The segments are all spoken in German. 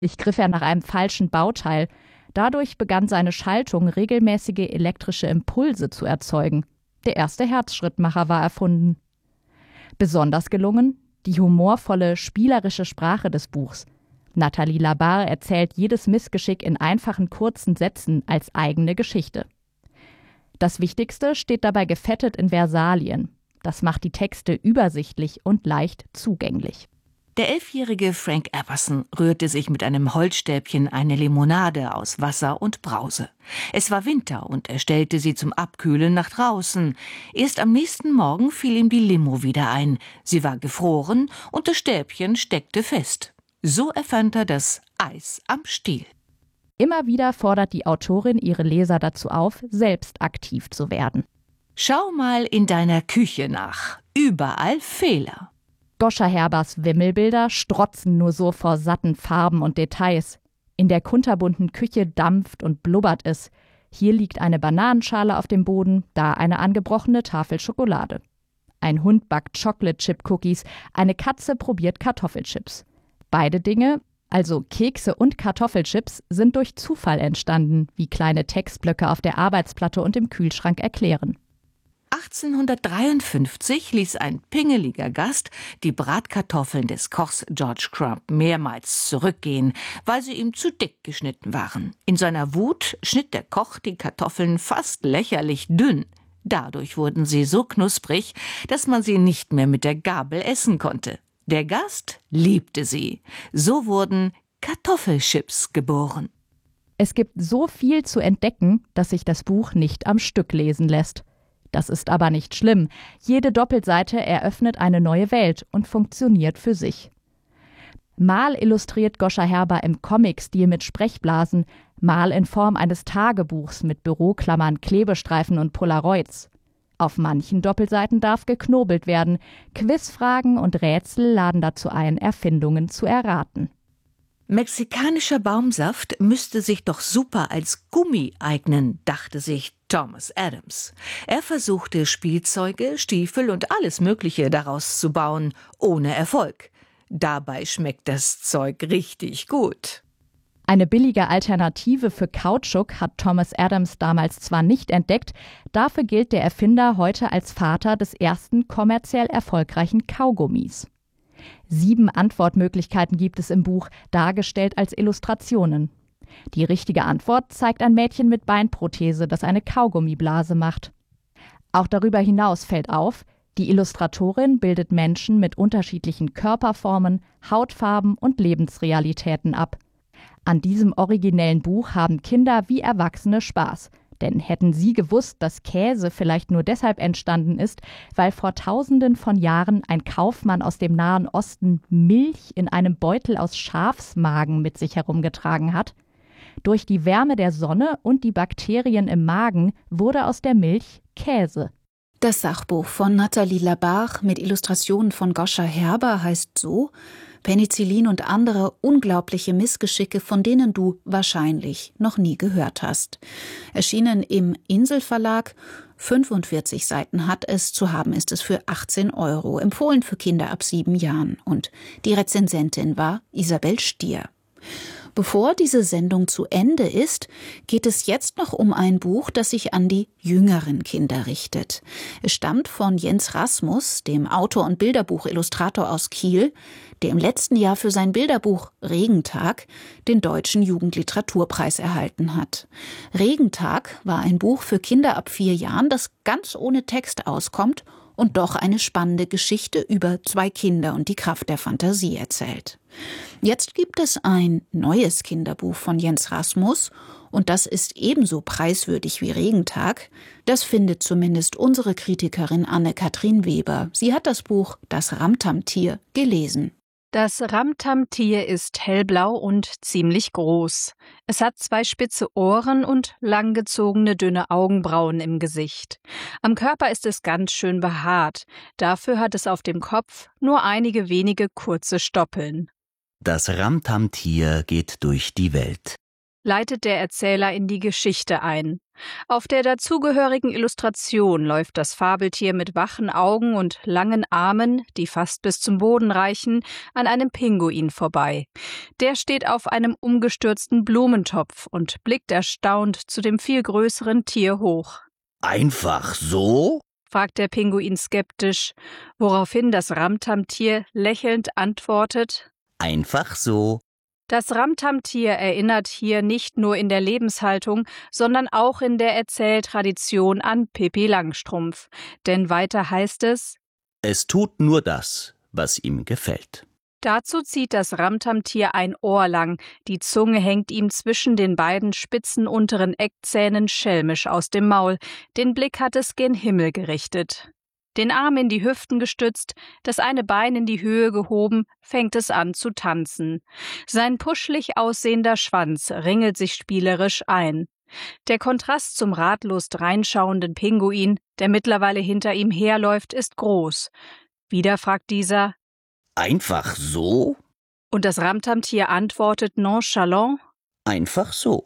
griff er nach einem falschen Bauteil. Dadurch begann seine Schaltung, regelmäßige elektrische Impulse zu erzeugen. Der erste Herzschrittmacher war erfunden. Besonders gelungen die humorvolle, spielerische Sprache des Buchs. Nathalie Labarre erzählt jedes Missgeschick in einfachen, kurzen Sätzen als eigene Geschichte. Das Wichtigste steht dabei gefettet in Versalien. Das macht die Texte übersichtlich und leicht zugänglich. Der 11-jährige Frank Everson rührte sich mit einem Holzstäbchen eine Limonade aus Wasser und Brause. Es war Winter und er stellte sie zum Abkühlen nach draußen. Erst am nächsten Morgen fiel ihm die Limo wieder ein. Sie war gefroren und das Stäbchen steckte fest. So erfand er das Eis am Stiel. Immer wieder fordert die Autorin ihre Leser dazu auf, selbst aktiv zu werden. Schau mal in deiner Küche nach. Überall Fehler. Goscha Herbers Wimmelbilder strotzen nur so vor satten Farben und Details. In der kunterbunten Küche dampft und blubbert es. Hier liegt eine Bananenschale auf dem Boden, da eine angebrochene Tafel Schokolade. Ein Hund backt Chocolate-Chip-Cookies, eine Katze probiert Kartoffelchips. Beide Dinge, also Kekse und Kartoffelchips, sind durch Zufall entstanden, wie kleine Textblöcke auf der Arbeitsplatte und im Kühlschrank erklären. 1853 ließ ein pingeliger Gast die Bratkartoffeln des Kochs George Crumb mehrmals zurückgehen, weil sie ihm zu dick geschnitten waren. In seiner Wut schnitt der Koch die Kartoffeln fast lächerlich dünn. Dadurch wurden sie so knusprig, dass man sie nicht mehr mit der Gabel essen konnte. Der Gast liebte sie. So wurden Kartoffelchips geboren. Es gibt so viel zu entdecken, dass sich das Buch nicht am Stück lesen lässt. Das ist aber nicht schlimm. Jede Doppelseite eröffnet eine neue Welt und funktioniert für sich. Mal illustriert Goscha Herber im Comic-Stil mit Sprechblasen, mal in Form eines Tagebuchs mit Büroklammern, Klebestreifen und Polaroids. Auf manchen Doppelseiten darf geknobelt werden. Quizfragen und Rätsel laden dazu ein, Erfindungen zu erraten. Mexikanischer Baumsaft müsste sich doch super als Gummi eignen, dachte sich Thomas Adams. Er versuchte Spielzeuge, Stiefel und alles Mögliche daraus zu bauen, ohne Erfolg. Dabei schmeckt das Zeug richtig gut. Eine billige Alternative für Kautschuk hat Thomas Adams damals zwar nicht entdeckt, dafür gilt der Erfinder heute als Vater des ersten kommerziell erfolgreichen Kaugummis. 7 Antwortmöglichkeiten gibt es im Buch, dargestellt als Illustrationen. Die richtige Antwort zeigt ein Mädchen mit Beinprothese, das eine Kaugummiblase macht. Auch darüber hinaus fällt auf, die Illustratorin bildet Menschen mit unterschiedlichen Körperformen, Hautfarben und Lebensrealitäten ab. An diesem originellen Buch haben Kinder wie Erwachsene Spaß. Denn hätten sie gewusst, dass Käse vielleicht nur deshalb entstanden ist, weil vor Tausenden von Jahren ein Kaufmann aus dem Nahen Osten Milch in einem Beutel aus Schafsmagen mit sich herumgetragen hat? Durch die Wärme der Sonne und die Bakterien im Magen wurde aus der Milch Käse. Das Sachbuch von Nathalie Labarre mit Illustrationen von Goscha Herber heißt so: Penicillin und andere unglaubliche Missgeschicke, von denen du wahrscheinlich noch nie gehört hast. Erschienen im Insel-Verlag. 45 Seiten hat es, zu haben ist es für 18 €, empfohlen für Kinder ab 7 Jahren. Und die Rezensentin war Isabel Stier. Bevor diese Sendung zu Ende ist, geht es jetzt noch um ein Buch, das sich an die jüngeren Kinder richtet. Es stammt von Jens Rasmus, dem Autor und Bilderbuchillustrator aus Kiel, der im letzten Jahr für sein Bilderbuch Regentag den Deutschen Jugendliteraturpreis erhalten hat. Regentag war ein Buch für Kinder ab 4 Jahren, das ganz ohne Text auskommt und doch eine spannende Geschichte über 2 Kinder und die Kraft der Fantasie erzählt. Jetzt gibt es ein neues Kinderbuch von Jens Rasmus und das ist ebenso preiswürdig wie Regentag. Das findet zumindest unsere Kritikerin Anne-Kathrin Weber. Sie hat das Buch Das Ramtamtier gelesen. Das Ramtamtier ist hellblau und ziemlich groß. Es hat 2 spitze Ohren und langgezogene, dünne Augenbrauen im Gesicht. Am Körper ist es ganz schön behaart. Dafür hat es auf dem Kopf nur einige wenige kurze Stoppeln. Das Ramtamtier geht durch die Welt. Leitet der Erzähler in die Geschichte ein. Auf der dazugehörigen Illustration läuft das Fabeltier mit wachen Augen und langen Armen, die fast bis zum Boden reichen, an einem Pinguin vorbei. Der steht auf einem umgestürzten Blumentopf und blickt erstaunt zu dem viel größeren Tier hoch. Einfach so? Fragt der Pinguin skeptisch, woraufhin das Ramtamtier lächelnd antwortet: Einfach so. Das Ramtamtier erinnert hier nicht nur in der Lebenshaltung, sondern auch in der Erzähltradition an Pippi Langstrumpf. Denn weiter heißt es: Es tut nur das, was ihm gefällt. Dazu zieht das Ramtamtier ein Ohr lang, die Zunge hängt ihm zwischen den beiden spitzen unteren Eckzähnen schelmisch aus dem Maul, den Blick hat es gen Himmel gerichtet. Den Arm in die Hüften gestützt, das eine Bein in die Höhe gehoben, fängt es an zu tanzen. Sein puschelig aussehender Schwanz ringelt sich spielerisch ein. Der Kontrast zum ratlos dreinschauenden Pinguin, der mittlerweile hinter ihm herläuft, ist groß. Wieder fragt dieser: Einfach so? Und das Ramtamtier antwortet nonchalant: Einfach so.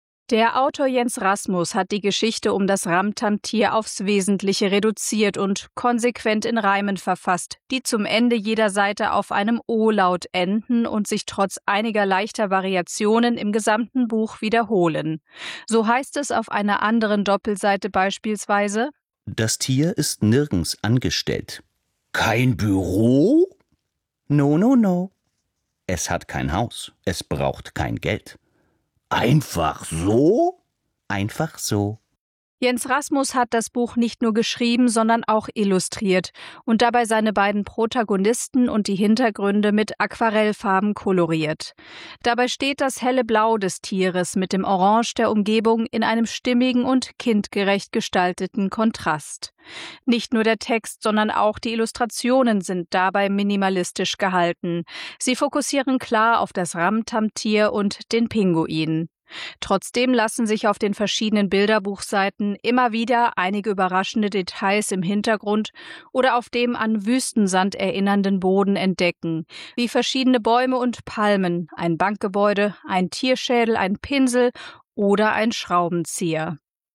Der Autor Jens Rasmus hat die Geschichte um das Ramtamtier aufs Wesentliche reduziert und konsequent in Reimen verfasst, die zum Ende jeder Seite auf einem O-Laut enden und sich trotz einiger leichter Variationen im gesamten Buch wiederholen. So heißt es auf einer anderen Doppelseite beispielsweise: Das Tier ist nirgends angestellt. Kein Büro? No, no, no. Es hat kein Haus. Es braucht kein Geld. Einfach so? Einfach so. Jens Rasmus hat das Buch nicht nur geschrieben, sondern auch illustriert und dabei seine beiden Protagonisten und die Hintergründe mit Aquarellfarben koloriert. Dabei steht das helle Blau des Tieres mit dem Orange der Umgebung in einem stimmigen und kindgerecht gestalteten Kontrast. Nicht nur der Text, sondern auch die Illustrationen sind dabei minimalistisch gehalten. Sie fokussieren klar auf das Ramtamtier und den Pinguin. Trotzdem lassen sich auf den verschiedenen Bilderbuchseiten immer wieder einige überraschende Details im Hintergrund oder auf dem an Wüstensand erinnernden Boden entdecken, wie verschiedene Bäume und Palmen, ein Bankgebäude, ein Tierschädel, ein Pinsel oder ein Schraubenzieher.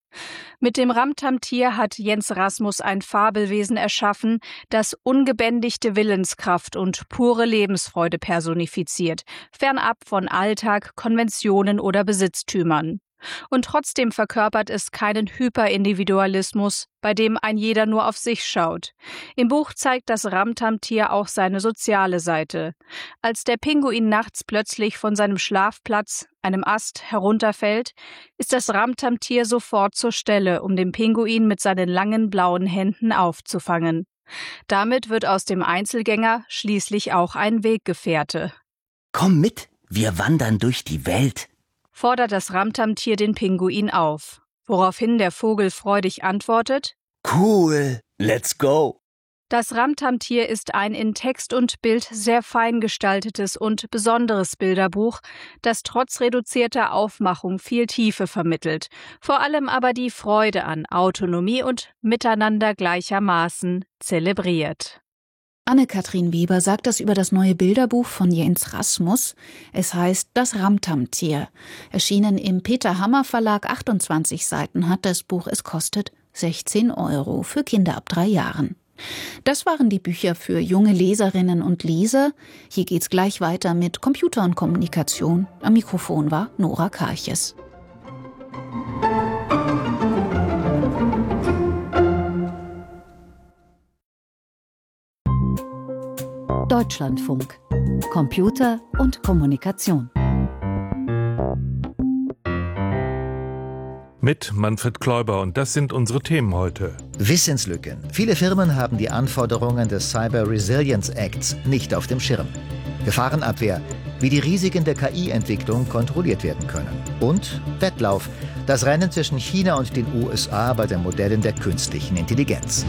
Mit dem Ramtamtier hat Jens Rasmus ein Fabelwesen erschaffen, das ungebändigte Willenskraft und pure Lebensfreude personifiziert, fernab von Alltag, Konventionen oder Besitztümern. Und trotzdem verkörpert es keinen Hyperindividualismus, bei dem ein jeder nur auf sich schaut. Im Buch zeigt das Ramtamtier auch seine soziale Seite. Als der Pinguin nachts plötzlich von seinem Schlafplatz, einem Ast, herunterfällt, ist das Ramtamtier sofort zur Stelle, um den Pinguin mit seinen langen blauen Händen aufzufangen. Damit wird aus dem Einzelgänger schließlich auch ein Weggefährte. Komm mit, wir wandern durch die Welt, fordert das Ramtamtier den Pinguin auf, woraufhin der Vogel freudig antwortet: Cool, let's go. Das Ramtamtier ist ein in Text und Bild sehr fein gestaltetes und besonderes Bilderbuch, das trotz reduzierter Aufmachung viel Tiefe vermittelt, vor allem aber die Freude an Autonomie und Miteinander gleichermaßen zelebriert. Anne-Kathrin Weber sagt das über das neue Bilderbuch von Jens Rasmus. Es heißt Das Ramtamtier. Erschienen im Peter Hammer Verlag, 28 Seiten hat das Buch. Es kostet 16 € für Kinder ab 3 Jahren. Das waren die Bücher für junge Leserinnen und Leser. Hier geht's gleich weiter mit Computer und Kommunikation. Am Mikrofon war Nora Karches. Deutschlandfunk. Computer und Kommunikation. Mit Manfred Kläuber, und das sind unsere Themen heute. Wissenslücken. Viele Firmen haben die Anforderungen des Cyber Resilience Acts nicht auf dem Schirm. Gefahrenabwehr, wie die Risiken der KI-Entwicklung kontrolliert werden können. Und Wettlauf, das Rennen zwischen China und den USA bei den Modellen der künstlichen Intelligenz.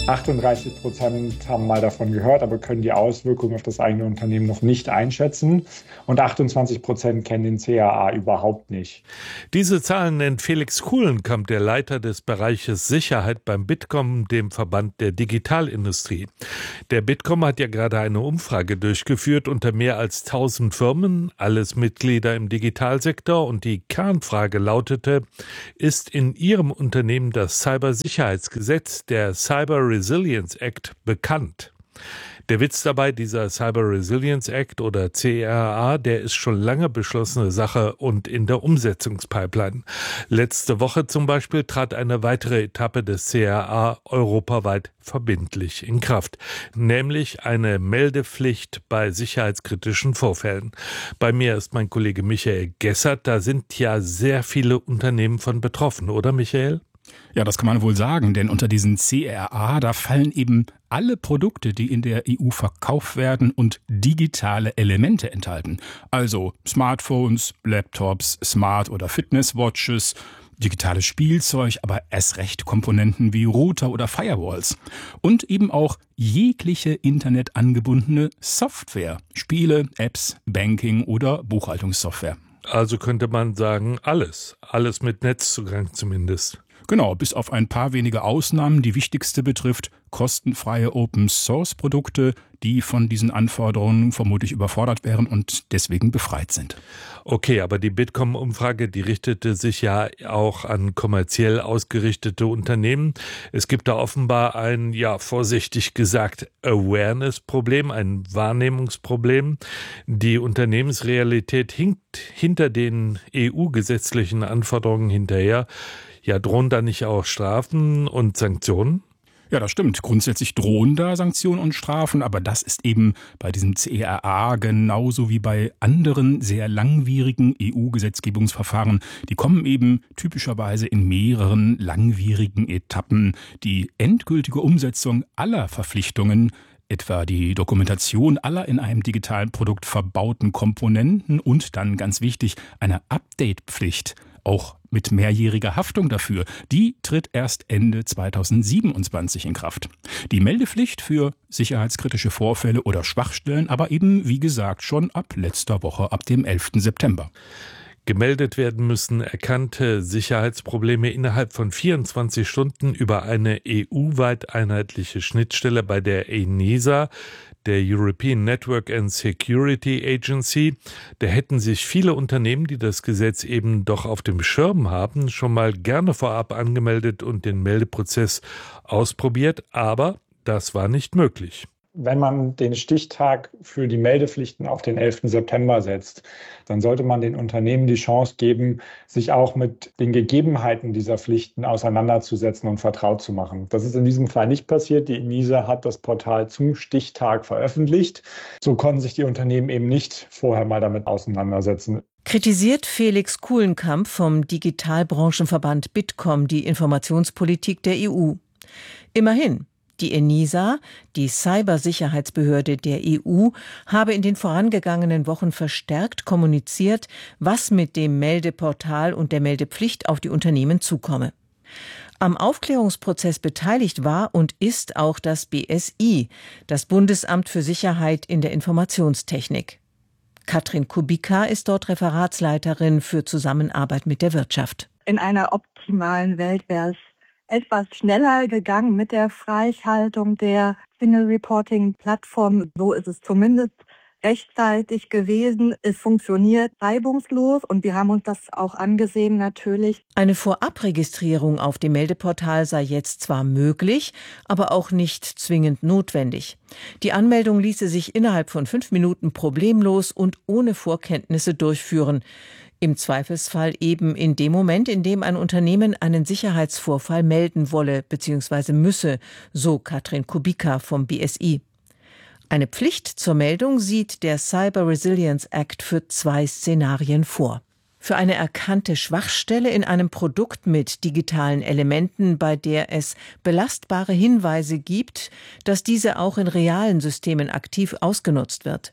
38% haben mal davon gehört, aber können die Auswirkungen auf das eigene Unternehmen noch nicht einschätzen. Und 28% kennen den CAA überhaupt nicht. Diese Zahlen nennt Felix Kuhlenkamp, der Leiter des Bereiches Sicherheit beim Bitkom, dem Verband der Digitalindustrie. Der Bitkom hat ja gerade eine Umfrage durchgeführt unter mehr als 1000 Firmen, alles Mitglieder im Digitalsektor. Und die Kernfrage lautete: Ist in Ihrem Unternehmen das Cybersicherheitsgesetz, der Cyber Resilience Act, bekannt? Der Witz dabei, dieser Cyber Resilience Act oder CRA, der ist schon lange beschlossene Sache und in der Umsetzungspipeline. Letzte Woche zum Beispiel trat eine weitere Etappe des CRA europaweit verbindlich in Kraft, nämlich eine Meldepflicht bei sicherheitskritischen Vorfällen. Bei mir ist mein Kollege Michael Gessert. Da sind ja sehr viele Unternehmen von betroffen, oder Michael? Ja, das kann man wohl sagen, denn unter diesen CRA, da fallen eben alle Produkte, die in der EU verkauft werden und digitale Elemente enthalten. Also Smartphones, Laptops, Smart- oder Fitnesswatches, digitales Spielzeug, aber erst recht Komponenten wie Router oder Firewalls. Und eben auch jegliche internetangebundene Software, Spiele, Apps, Banking oder Buchhaltungssoftware. Also könnte man sagen, alles mit Netzzugang zumindest. Genau, bis auf ein paar wenige Ausnahmen. Die wichtigste betrifft kostenfreie Open-Source-Produkte, die von diesen Anforderungen vermutlich überfordert wären und deswegen befreit sind. Okay, aber die Bitkom-Umfrage, die richtete sich ja auch an kommerziell ausgerichtete Unternehmen. Es gibt da offenbar ein, ja vorsichtig gesagt, Awareness-Problem, ein Wahrnehmungsproblem. Die Unternehmensrealität hinkt hinter den EU-gesetzlichen Anforderungen hinterher. Ja, drohen da nicht auch Strafen und Sanktionen? Ja, das stimmt. Grundsätzlich drohen da Sanktionen und Strafen, aber das ist eben bei diesem CRA genauso wie bei anderen sehr langwierigen EU-Gesetzgebungsverfahren. Die kommen eben typischerweise in mehreren langwierigen Etappen. Die endgültige Umsetzung aller Verpflichtungen, etwa die Dokumentation aller in einem digitalen Produkt verbauten Komponenten und dann ganz wichtig eine Update-Pflicht, auch mit mehrjähriger Haftung dafür, die tritt erst Ende 2027 in Kraft. Die Meldepflicht für sicherheitskritische Vorfälle oder Schwachstellen aber eben, wie gesagt, schon ab letzter Woche, ab dem 11. September. Gemeldet werden müssen erkannte Sicherheitsprobleme innerhalb von 24 Stunden über eine EU-weit einheitliche Schnittstelle bei der ENISA, der European Network and Security Agency. Da hätten sich viele Unternehmen, die das Gesetz eben doch auf dem Schirm haben, schon mal gerne vorab angemeldet und den Meldeprozess ausprobiert, aber das war nicht möglich. Wenn man den Stichtag für die Meldepflichten auf den 11. September setzt, dann sollte man den Unternehmen die Chance geben, sich auch mit den Gegebenheiten dieser Pflichten auseinanderzusetzen und vertraut zu machen. Das ist in diesem Fall nicht passiert. Die ENISA hat das Portal zum Stichtag veröffentlicht. So konnten sich die Unternehmen eben nicht vorher mal damit auseinandersetzen. Kritisiert Felix Kuhlenkamp vom Digitalbranchenverband Bitkom die Informationspolitik der EU. Immerhin. Die ENISA, die Cybersicherheitsbehörde der EU, habe in den vorangegangenen Wochen verstärkt kommuniziert, was mit dem Meldeportal und der Meldepflicht auf die Unternehmen zukomme. Am Aufklärungsprozess beteiligt war und ist auch das BSI, das Bundesamt für Sicherheit in der Informationstechnik. Katrin Kubicka ist dort Referatsleiterin für Zusammenarbeit mit der Wirtschaft. In einer optimalen Welt wäre es etwas schneller gegangen mit der Freischaltung der Single-Reporting-Plattform. So ist es zumindest rechtzeitig gewesen. Es funktioniert reibungslos und wir haben uns das auch angesehen natürlich. Eine Vorabregistrierung auf dem Meldeportal sei jetzt zwar möglich, aber auch nicht zwingend notwendig. Die Anmeldung ließe sich innerhalb von 5 Minuten problemlos und ohne Vorkenntnisse durchführen. Im Zweifelsfall eben in dem Moment, in dem ein Unternehmen einen Sicherheitsvorfall melden wolle bzw. müsse, so Katrin Kubicka vom BSI. Eine Pflicht zur Meldung sieht der Cyber Resilience Act für 2 Szenarien vor. Für eine erkannte Schwachstelle in einem Produkt mit digitalen Elementen, bei der es belastbare Hinweise gibt, dass diese auch in realen Systemen aktiv ausgenutzt wird.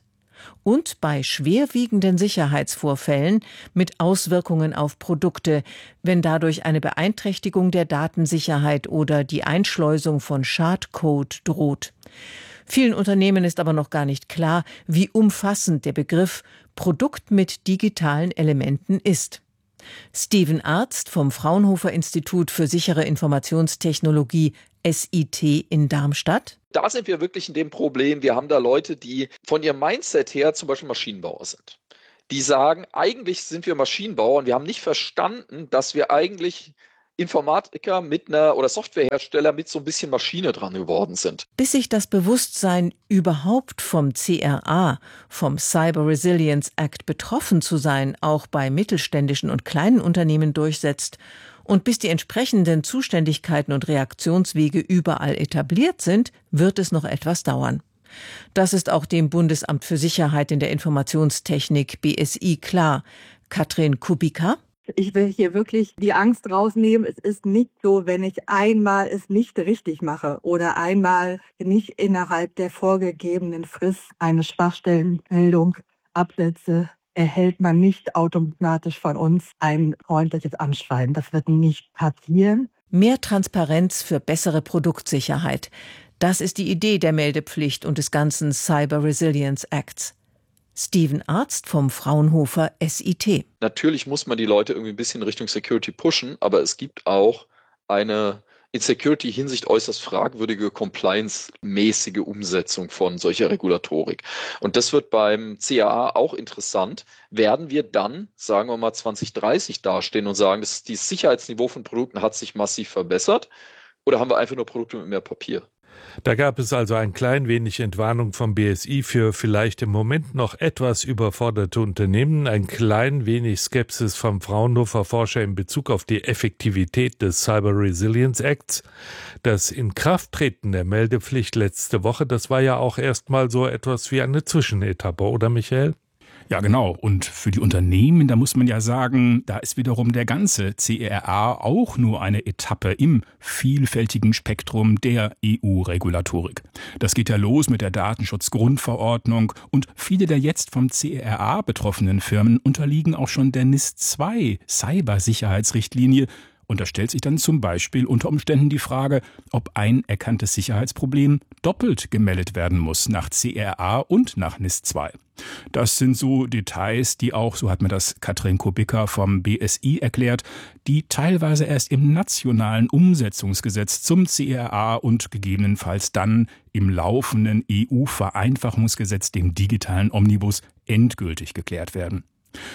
und bei schwerwiegenden Sicherheitsvorfällen mit Auswirkungen auf Produkte, wenn dadurch eine Beeinträchtigung der Datensicherheit oder die Einschleusung von Schadcode droht. Vielen Unternehmen ist aber noch gar nicht klar, wie umfassend der Begriff Produkt mit digitalen Elementen ist. Steven Arzt vom Fraunhofer Institut für sichere Informationstechnologie SIT in Darmstadt. Da sind wir wirklich in dem Problem, wir haben da Leute, die von ihrem Mindset her zum Beispiel Maschinenbauer sind. Die sagen, eigentlich sind wir Maschinenbauer und wir haben nicht verstanden, dass wir eigentlich Informatiker oder Softwarehersteller mit so ein bisschen Maschine dran geworden sind. Bis sich das Bewusstsein überhaupt vom CRA, vom Cyber Resilience Act betroffen zu sein, auch bei mittelständischen und kleinen Unternehmen durchsetzt und bis die entsprechenden Zuständigkeiten und Reaktionswege überall etabliert sind, wird es noch etwas dauern. Das ist auch dem Bundesamt für Sicherheit in der Informationstechnik BSI klar. Katrin Kubicka. Ich will hier wirklich die Angst rausnehmen. Es ist nicht so, wenn ich einmal es nicht richtig mache oder einmal nicht innerhalb der vorgegebenen Frist eine Schwachstellenmeldung absetze, erhält man nicht automatisch von uns ein freundliches Anschreiben. Das wird nicht passieren. Mehr Transparenz für bessere Produktsicherheit. Das ist die Idee der Meldepflicht und des ganzen Cyber Resilience Acts. Steven Arzt vom Fraunhofer SIT. Natürlich muss man die Leute irgendwie ein bisschen Richtung Security pushen, aber es gibt auch eine in Security-Hinsicht äußerst fragwürdige compliance-mäßige Umsetzung von solcher Regulatorik. Und das wird beim CAA auch interessant. Werden wir dann, sagen wir mal 2030 dastehen und sagen, das Sicherheitsniveau von Produkten hat sich massiv verbessert, oder haben wir einfach nur Produkte mit mehr Papier? Da gab es also ein klein wenig Entwarnung vom BSI für vielleicht im Moment noch etwas überforderte Unternehmen, ein klein wenig Skepsis vom Fraunhofer Forscher in Bezug auf die Effektivität des Cyber Resilience Acts. Das Inkrafttreten der Meldepflicht letzte Woche, das war ja auch erstmal so etwas wie eine Zwischenetappe, oder Michael? Ja, genau. Und für die Unternehmen, da muss man ja sagen, da ist wiederum der ganze CRA auch nur eine Etappe im vielfältigen Spektrum der EU-Regulatorik. Das geht ja los mit der Datenschutzgrundverordnung und viele der jetzt vom CRA betroffenen Firmen unterliegen auch schon der NIS-2 Cybersicherheitsrichtlinie. Und da stellt sich dann zum Beispiel unter Umständen die Frage, ob ein erkanntes Sicherheitsproblem doppelt gemeldet werden muss nach CRA und nach NIS-2. Das sind so Details, die auch, so hat mir das Katrin Kubicka vom BSI erklärt, die teilweise erst im nationalen Umsetzungsgesetz zum CRA und gegebenenfalls dann im laufenden EU-Vereinfachungsgesetz, dem digitalen Omnibus, endgültig geklärt werden.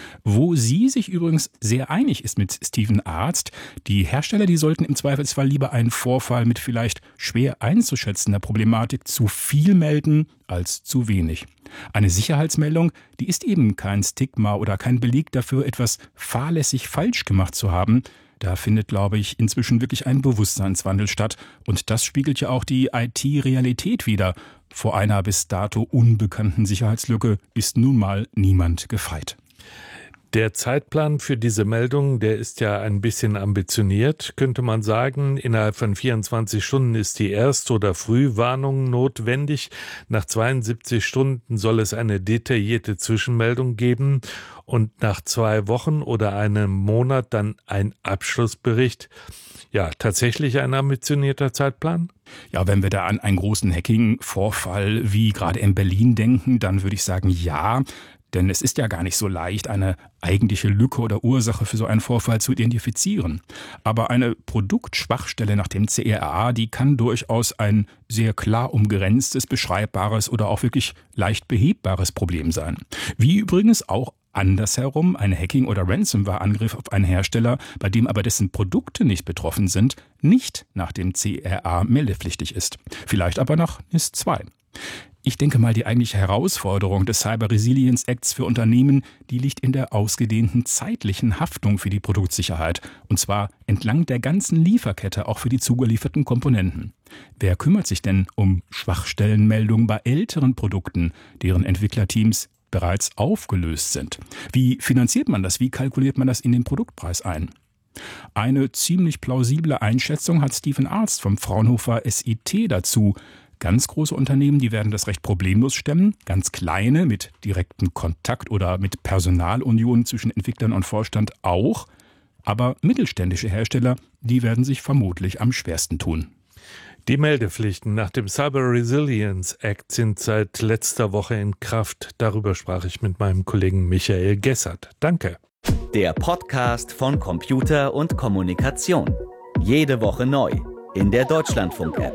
Wo sie sich übrigens sehr einig ist mit Steven Arzt, die Hersteller, die sollten im Zweifelsfall lieber einen Vorfall mit vielleicht schwer einzuschätzender Problematik zu viel melden als zu wenig. Eine Sicherheitsmeldung, die ist eben kein Stigma oder kein Beleg dafür, etwas fahrlässig falsch gemacht zu haben. Da findet, glaube ich, inzwischen wirklich ein Bewusstseinswandel statt. Und das spiegelt ja auch die IT-Realität wider. Vor einer bis dato unbekannten Sicherheitslücke ist nun mal niemand gefeit. Der Zeitplan für diese Meldung, der ist ja ein bisschen ambitioniert, könnte man sagen. Innerhalb von 24 Stunden ist die Erst- oder Frühwarnung notwendig. Nach 72 Stunden soll es eine detaillierte Zwischenmeldung geben und nach 2 Wochen oder einem Monat dann ein Abschlussbericht. Ja, tatsächlich ein ambitionierter Zeitplan? Ja, wenn wir da an einen großen Hacking-Vorfall wie gerade in Berlin denken, dann würde ich sagen, ja. Denn es ist ja gar nicht so leicht, eine eigentliche Lücke oder Ursache für so einen Vorfall zu identifizieren. Aber eine Produktschwachstelle nach dem CRA, die kann durchaus ein sehr klar umgrenztes, beschreibbares oder auch wirklich leicht behebbares Problem sein. Wie übrigens auch andersherum ein Hacking- oder Ransomware-Angriff auf einen Hersteller, bei dem aber dessen Produkte nicht betroffen sind, nicht nach dem CRA meldepflichtig ist. Vielleicht aber nach NIS-2. Ich denke mal, die eigentliche Herausforderung des Cyber Resilience Acts für Unternehmen, die liegt in der ausgedehnten zeitlichen Haftung für die Produktsicherheit. Und zwar entlang der ganzen Lieferkette, auch für die zugelieferten Komponenten. Wer kümmert sich denn um Schwachstellenmeldungen bei älteren Produkten, deren Entwicklerteams bereits aufgelöst sind? Wie finanziert man das? Wie kalkuliert man das in den Produktpreis ein? Eine ziemlich plausible Einschätzung hat Steven Arzt vom Fraunhofer SIT dazu. Ganz große Unternehmen, die werden das recht problemlos stemmen. Ganz kleine mit direktem Kontakt oder mit Personalunion zwischen Entwicklern und Vorstand auch. Aber mittelständische Hersteller, die werden sich vermutlich am schwersten tun. Die Meldepflichten nach dem Cyber Resilience Act sind seit letzter Woche in Kraft. Darüber sprach ich mit meinem Kollegen Michael Gessert. Danke. Der Podcast von Computer und Kommunikation. Jede Woche neu in der Deutschlandfunk-App.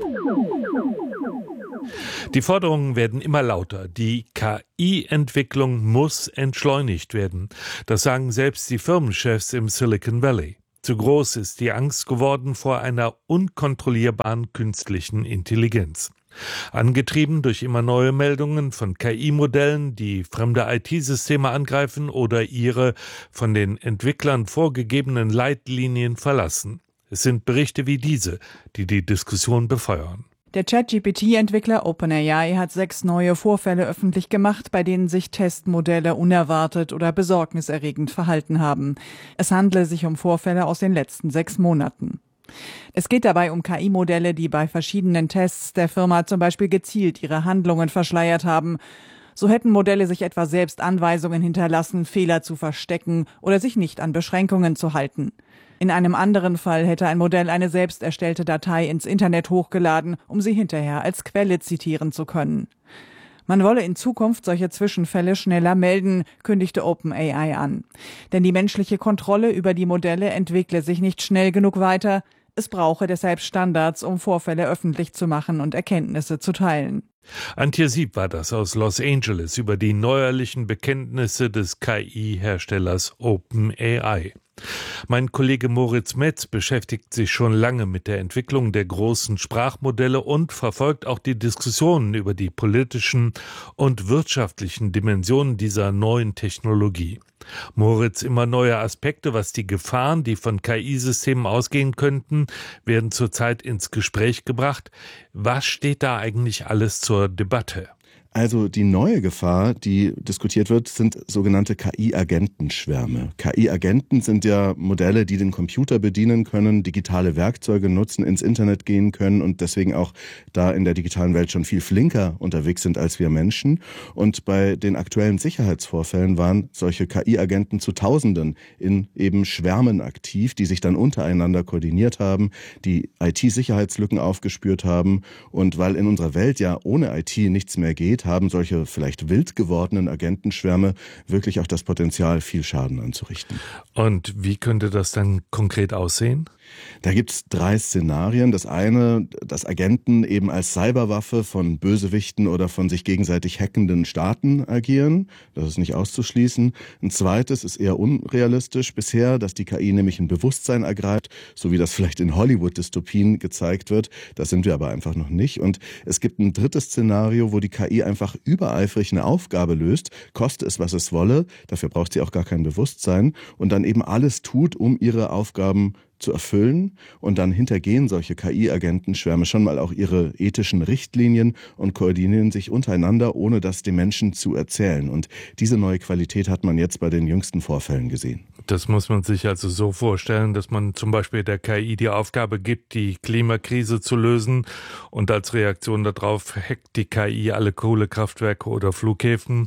Die Forderungen werden immer lauter. Die KI-Entwicklung muss entschleunigt werden. Das sagen selbst die Firmenchefs im Silicon Valley. Zu groß ist die Angst geworden vor einer unkontrollierbaren künstlichen Intelligenz. Angetrieben durch immer neue Meldungen von KI-Modellen, die fremde IT-Systeme angreifen oder ihre von den Entwicklern vorgegebenen Leitlinien verlassen. Es sind Berichte wie diese, die die Diskussion befeuern. Der ChatGPT-Entwickler OpenAI hat 6 neue Vorfälle öffentlich gemacht, bei denen sich Testmodelle unerwartet oder besorgniserregend verhalten haben. Es handle sich um Vorfälle aus den letzten 6 Monaten. Es geht dabei um KI-Modelle, die bei verschiedenen Tests der Firma zum Beispiel gezielt ihre Handlungen verschleiert haben. So hätten Modelle sich etwa selbst Anweisungen hinterlassen, Fehler zu verstecken oder sich nicht an Beschränkungen zu halten. In einem anderen Fall hätte ein Modell eine selbst erstellte Datei ins Internet hochgeladen, um sie hinterher als Quelle zitieren zu können. Man wolle in Zukunft solche Zwischenfälle schneller melden, kündigte OpenAI an. Denn die menschliche Kontrolle über die Modelle entwickle sich nicht schnell genug weiter. Es brauche deshalb Standards, um Vorfälle öffentlich zu machen und Erkenntnisse zu teilen. Antje Sieb war das aus Los Angeles über die neuerlichen Bekenntnisse des KI-Herstellers OpenAI. Mein Kollege Moritz Metz beschäftigt sich schon lange mit der Entwicklung der großen Sprachmodelle und verfolgt auch die Diskussionen über die politischen und wirtschaftlichen Dimensionen dieser neuen Technologie. Moritz, immer neue Aspekte, was die Gefahren, die von KI-Systemen ausgehen könnten, werden zurzeit ins Gespräch gebracht. Was steht da eigentlich alles zur Debatte? Also die neue Gefahr, die diskutiert wird, sind sogenannte KI-Agentenschwärme. KI-Agenten sind ja Modelle, die den Computer bedienen können, digitale Werkzeuge nutzen, ins Internet gehen können und deswegen auch da in der digitalen Welt schon viel flinker unterwegs sind als wir Menschen. Und bei den aktuellen Sicherheitsvorfällen waren solche KI-Agenten zu Tausenden in eben Schwärmen aktiv, die sich dann untereinander koordiniert haben, die IT-Sicherheitslücken aufgespürt haben. Und weil in unserer Welt ja ohne IT nichts mehr geht, haben solche vielleicht wild gewordenen Agentenschwärme wirklich auch das Potenzial, viel Schaden anzurichten. Und wie könnte das dann konkret aussehen? Da gibt es 3 Szenarien. Das eine, dass Agenten eben als Cyberwaffe von Bösewichten oder von sich gegenseitig hackenden Staaten agieren. Das ist nicht auszuschließen. Ein zweites ist eher unrealistisch bisher, dass die KI nämlich ein Bewusstsein ergreift, so wie das vielleicht in Hollywood-Dystopien gezeigt wird. Das sind wir aber einfach noch nicht. Und es gibt ein drittes Szenario, wo die KI einfach übereifrig eine Aufgabe löst, koste es, was es wolle. Dafür braucht sie auch gar kein Bewusstsein und dann eben alles tut, um ihre Aufgaben zu erfüllen, und dann hintergehen solche KI-Agentenschwärme schon mal auch ihre ethischen Richtlinien und koordinieren sich untereinander, ohne das den Menschen zu erzählen. Und diese neue Qualität hat man jetzt bei den jüngsten Vorfällen gesehen. Das muss man sich also so vorstellen, dass man zum Beispiel der KI die Aufgabe gibt, die Klimakrise zu lösen, und als Reaktion darauf hackt die KI alle Kohlekraftwerke oder Flughäfen.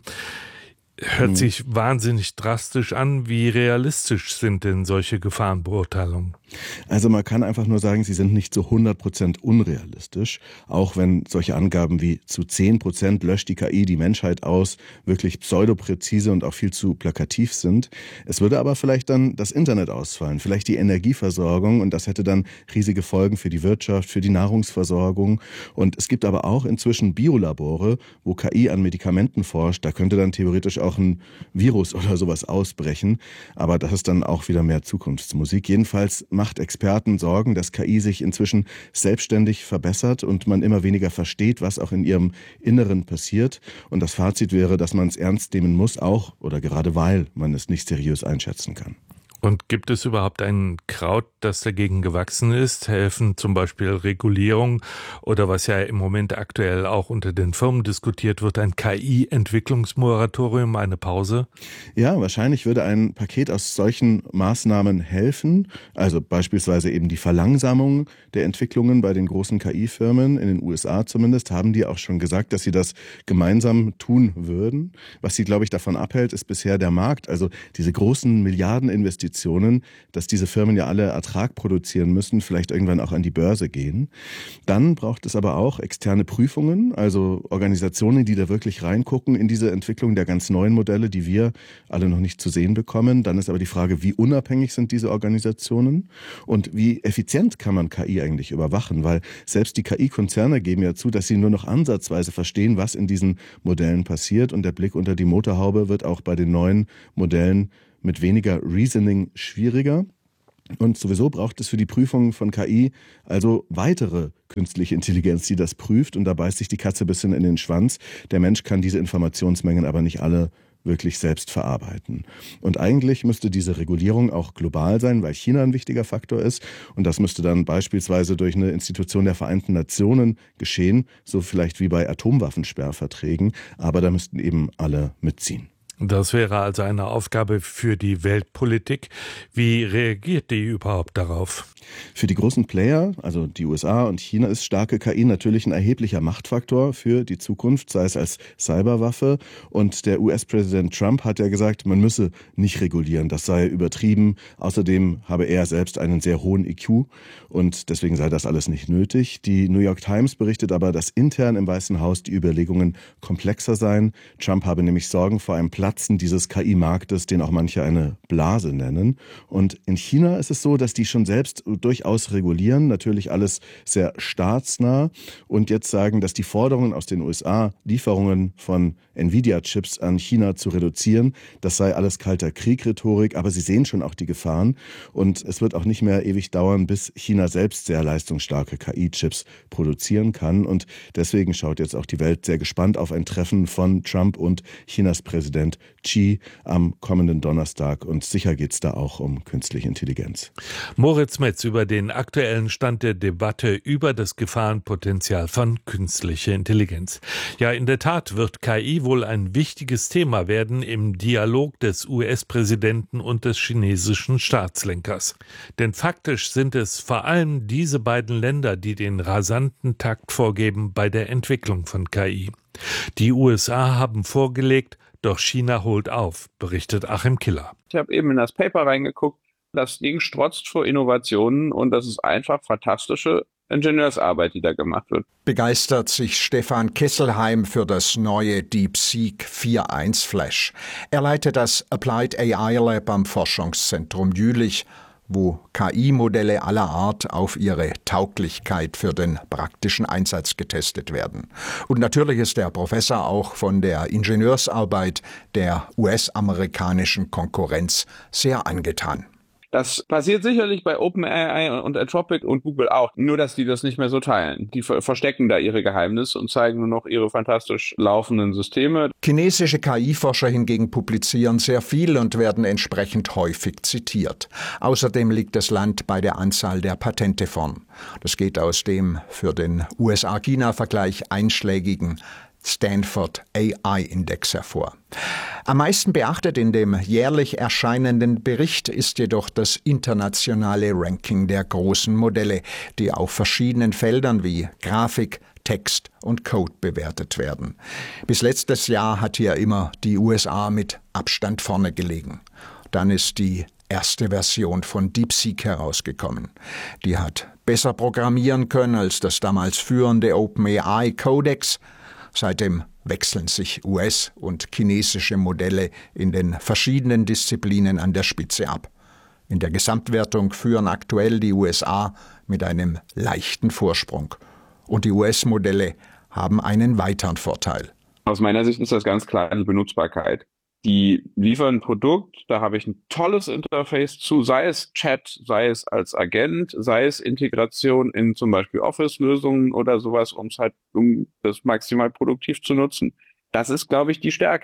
Hört sich wahnsinnig drastisch an. Wie realistisch sind denn solche Gefahrenbeurteilungen? Also man kann einfach nur sagen, sie sind nicht zu 100% unrealistisch, auch wenn solche Angaben wie zu 10% löscht die KI die Menschheit aus wirklich pseudopräzise und auch viel zu plakativ sind. Es würde aber vielleicht dann das Internet ausfallen, vielleicht die Energieversorgung, und das hätte dann riesige Folgen für die Wirtschaft, für die Nahrungsversorgung. Und es gibt aber auch inzwischen Biolabore, wo KI an Medikamenten forscht. Da könnte dann theoretisch auch ein Virus oder sowas ausbrechen, aber das ist dann auch wieder mehr Zukunftsmusik. Jedenfalls macht Experten Sorgen, dass KI sich inzwischen selbstständig verbessert und man immer weniger versteht, was auch in ihrem Inneren passiert. Und das Fazit wäre, dass man es ernst nehmen muss, auch oder gerade weil man es nicht seriös einschätzen kann. Und gibt es überhaupt ein Kraut, das dagegen gewachsen ist? Helfen zum Beispiel Regulierung oder was ja im Moment aktuell auch unter den Firmen diskutiert wird, ein KI-Entwicklungsmoratorium, eine Pause? Ja, wahrscheinlich würde ein Paket aus solchen Maßnahmen helfen. Also beispielsweise eben die Verlangsamung der Entwicklungen bei den großen KI-Firmen. In den USA zumindest haben die auch schon gesagt, dass sie das gemeinsam tun würden. Was sie, glaube ich, davon abhält, ist bisher der Markt. Also diese großen Milliardeninvestitionen, dass diese Firmen ja alle Ertrag produzieren müssen, vielleicht irgendwann auch an die Börse gehen. Dann braucht es aber auch externe Prüfungen, also Organisationen, die da wirklich reingucken in diese Entwicklung der ganz neuen Modelle, die wir alle noch nicht zu sehen bekommen. Dann ist aber die Frage, wie unabhängig sind diese Organisationen und wie effizient kann man KI eigentlich überwachen, weil selbst die KI-Konzerne geben ja zu, dass sie nur noch ansatzweise verstehen, was in diesen Modellen passiert, und der Blick unter die Motorhaube wird auch bei den neuen Modellen mit weniger Reasoning schwieriger. Und sowieso braucht es für die Prüfung von KI also weitere künstliche Intelligenz, die das prüft. Und da beißt sich die Katze ein bisschen in den Schwanz. Der Mensch kann diese Informationsmengen aber nicht alle wirklich selbst verarbeiten. Und eigentlich müsste diese Regulierung auch global sein, weil China ein wichtiger Faktor ist. Und das müsste dann beispielsweise durch eine Institution der Vereinten Nationen geschehen, so vielleicht wie bei Atomwaffensperrverträgen. Aber da müssten eben alle mitziehen. Das wäre also eine Aufgabe für die Weltpolitik. Wie reagiert die überhaupt darauf? Für die großen Player, also die USA und China, ist starke KI natürlich ein erheblicher Machtfaktor für die Zukunft, sei es als Cyberwaffe. Und der US-Präsident Trump hat ja gesagt, man müsse nicht regulieren, das sei übertrieben. Außerdem habe er selbst einen sehr hohen IQ und deswegen sei das alles nicht nötig. Die New York Times berichtet aber, dass intern im Weißen Haus die Überlegungen komplexer seien. Trump habe nämlich Sorgen vor einem Platzen dieses KI-Marktes, den auch manche eine Blase nennen. Und in China ist es so, dass die schon selbst durchaus regulieren, natürlich alles sehr staatsnah, und jetzt sagen, dass die Forderungen aus den USA, Lieferungen von Nvidia-Chips an China zu reduzieren, das sei alles kalter Krieg-Rhetorik, aber sie sehen schon auch die Gefahren, und es wird auch nicht mehr ewig dauern, bis China selbst sehr leistungsstarke KI-Chips produzieren kann, und deswegen schaut jetzt auch die Welt sehr gespannt auf ein Treffen von Trump und Chinas Präsident Xi am kommenden Donnerstag, und sicher geht es da auch um künstliche Intelligenz. Moritz Metz über den aktuellen Stand der Debatte über das Gefahrenpotenzial von künstlicher Intelligenz. Ja, in der Tat wird KI wohl ein wichtiges Thema werden im Dialog des US-Präsidenten und des chinesischen Staatslenkers. Denn faktisch sind es vor allem diese beiden Länder, die den rasanten Takt vorgeben bei der Entwicklung von KI. Die USA haben vorgelegt, doch China holt auf, berichtet Achim Killer. Ich habe eben in das Paper reingeguckt. Das Ding strotzt vor Innovationen und das ist einfach fantastische Ingenieursarbeit, die da gemacht wird. Begeistert sich Stefan Kesselheim für das neue DeepSeek 4.1 Flash. Er leitet das Applied AI Lab am Forschungszentrum Jülich, wo KI-Modelle aller Art auf ihre Tauglichkeit für den praktischen Einsatz getestet werden. Und natürlich ist der Professor auch von der Ingenieursarbeit der US-amerikanischen Konkurrenz sehr angetan. Das passiert sicherlich bei OpenAI und Anthropic und Google auch, nur dass die das nicht mehr so teilen. Die verstecken da ihre Geheimnisse und zeigen nur noch ihre fantastisch laufenden Systeme. Chinesische KI-Forscher hingegen publizieren sehr viel und werden entsprechend häufig zitiert. Außerdem liegt das Land bei der Anzahl der Patente vorn. Das geht aus dem für den USA-China-Vergleich einschlägigen Stanford AI-Index hervor. Am meisten beachtet in dem jährlich erscheinenden Bericht ist jedoch das internationale Ranking der großen Modelle, die auf verschiedenen Feldern wie Grafik, Text und Code bewertet werden. Bis letztes Jahr hat hier immer die USA mit Abstand vorne gelegen. Dann ist die erste Version von DeepSeek herausgekommen. Die hat besser programmieren können als das damals führende OpenAI Codex. Seitdem wechseln sich US- und chinesische Modelle in den verschiedenen Disziplinen an der Spitze ab. In der Gesamtwertung führen aktuell die USA mit einem leichten Vorsprung. Und die US-Modelle haben einen weiteren Vorteil. Aus meiner Sicht ist das ganz klar die Benutzbarkeit. Die liefern ein Produkt, da habe ich ein tolles Interface zu, sei es Chat, sei es als Agent, sei es Integration in zum Beispiel Office-Lösungen oder sowas, um das maximal produktiv zu nutzen. Das ist, glaube ich, die Stärke.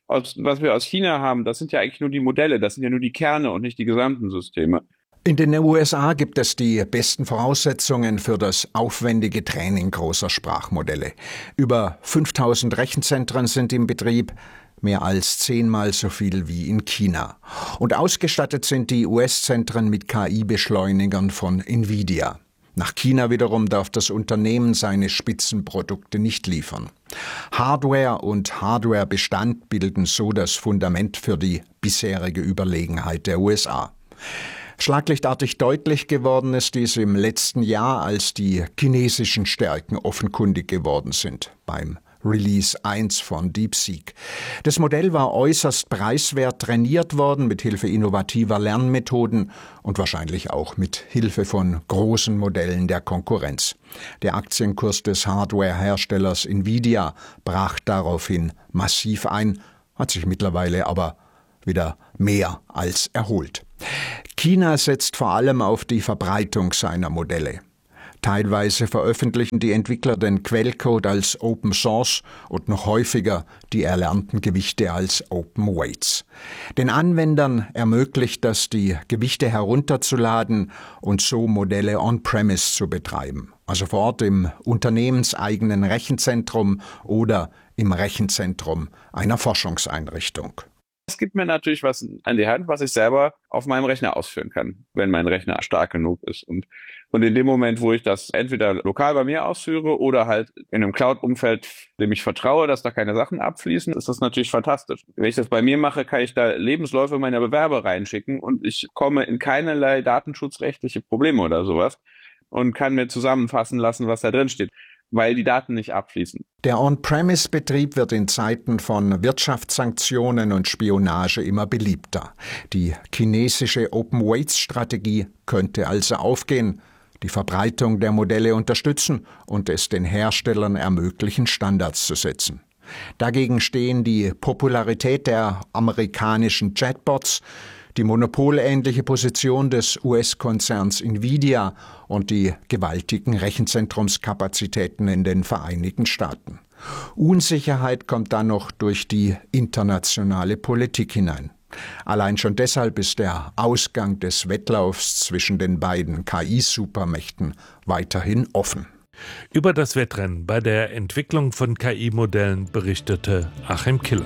was wir aus China haben, das sind ja eigentlich nur die Modelle, das sind ja nur die Kerne und nicht die gesamten Systeme. In den USA gibt es die besten Voraussetzungen für das aufwendige Training großer Sprachmodelle. Über 5000 Rechenzentren sind im Betrieb, mehr als 10-mal so viel wie in China. Und ausgestattet sind die US-Zentren mit KI-Beschleunigern von Nvidia. Nach China wiederum darf das Unternehmen seine Spitzenprodukte nicht liefern. Hardware und Hardwarebestand bilden so das Fundament für die bisherige Überlegenheit der USA. Schlaglichtartig deutlich geworden ist dies im letzten Jahr, als die chinesischen Stärken offenkundig geworden sind beim Release 1 von DeepSeek. Das Modell war äußerst preiswert trainiert worden mit Hilfe innovativer Lernmethoden und wahrscheinlich auch mit Hilfe von großen Modellen der Konkurrenz. Der Aktienkurs des Hardware-Herstellers Nvidia brach daraufhin massiv ein, hat sich mittlerweile aber wieder mehr als erholt. China setzt vor allem auf die Verbreitung seiner Modelle. Teilweise veröffentlichen die Entwickler den Quellcode als Open Source und noch häufiger die erlernten Gewichte als Open Weights. Den Anwendern ermöglicht das, die Gewichte herunterzuladen und so Modelle on-premise zu betreiben, also vor Ort im unternehmenseigenen Rechenzentrum oder im Rechenzentrum einer Forschungseinrichtung. Es gibt mir natürlich was an die Hand, was ich selber auf meinem Rechner ausführen kann, wenn mein Rechner stark genug ist. Und in dem Moment, wo ich das entweder lokal bei mir ausführe oder halt in einem Cloud-Umfeld, dem ich vertraue, dass da keine Sachen abfließen, ist das natürlich fantastisch. Wenn ich das bei mir mache, kann ich da Lebensläufe meiner Bewerber reinschicken und ich komme in keinerlei datenschutzrechtliche Probleme oder sowas und kann mir zusammenfassen lassen, was da drin steht, weil die Daten nicht abfließen. Der On-Premise-Betrieb wird in Zeiten von Wirtschaftssanktionen und Spionage immer beliebter. Die chinesische Open-Weights-Strategie könnte also aufgehen, die Verbreitung der Modelle unterstützen und es den Herstellern ermöglichen, Standards zu setzen. Dagegen stehen die Popularität der amerikanischen Chatbots, die monopolähnliche Position des US-Konzerns Nvidia und die gewaltigen Rechenzentrumskapazitäten in den Vereinigten Staaten. Unsicherheit kommt dann noch durch die internationale Politik hinein. Allein schon deshalb ist der Ausgang des Wettlaufs zwischen den beiden KI-Supermächten weiterhin offen. Über das Wettrennen bei der Entwicklung von KI-Modellen berichtete Achim Killer.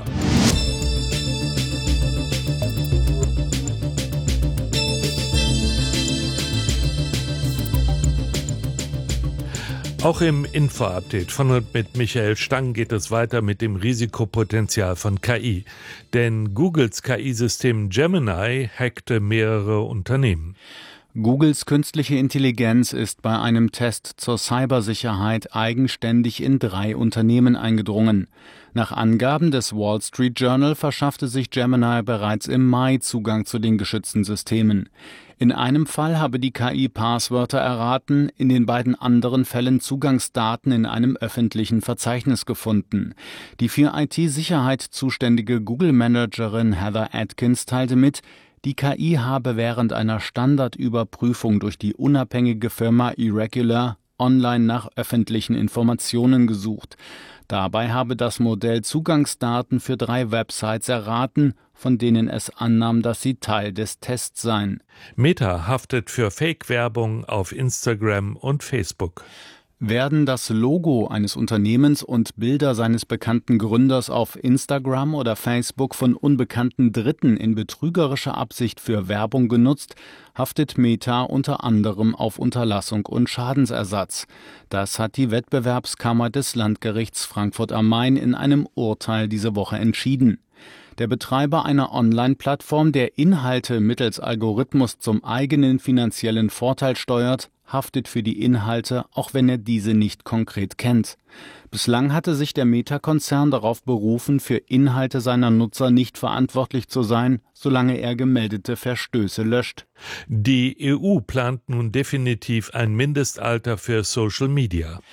Auch im Info-Update von und mit Michael Stang geht es weiter mit dem Risikopotenzial von KI. Denn Googles KI-System Gemini hackte mehrere Unternehmen. Googles künstliche Intelligenz ist bei einem Test zur Cybersicherheit eigenständig in 3 Unternehmen eingedrungen. Nach Angaben des Wall Street Journal verschaffte sich Gemini bereits im Mai Zugang zu den geschützten Systemen. In einem Fall habe die KI Passwörter erraten, in den beiden anderen Fällen Zugangsdaten in einem öffentlichen Verzeichnis gefunden. Die für IT-Sicherheit zuständige Google-Managerin Heather Atkins teilte mit, die KI habe während einer Standardüberprüfung durch die unabhängige Firma Irregular online nach öffentlichen Informationen gesucht. Dabei habe das Modell Zugangsdaten für 3 Websites erraten, von denen es annahm, dass sie Teil des Tests seien. Meta haftet für Fake-Werbung auf Instagram und Facebook. Werden das Logo eines Unternehmens und Bilder seines bekannten Gründers auf Instagram oder Facebook von unbekannten Dritten in betrügerischer Absicht für Werbung genutzt, haftet Meta unter anderem auf Unterlassung und Schadensersatz. Das hat die Wettbewerbskammer des Landgerichts Frankfurt am Main in einem Urteil diese Woche entschieden. Der Betreiber einer Online-Plattform, der Inhalte mittels Algorithmus zum eigenen finanziellen Vorteil steuert, haftet für die Inhalte, auch wenn er diese nicht konkret kennt. Bislang hatte sich der Meta-Konzern darauf berufen, für Inhalte seiner Nutzer nicht verantwortlich zu sein, solange er gemeldete Verstöße löscht. Die EU plant nun definitiv ein Mindestalter für Social Media.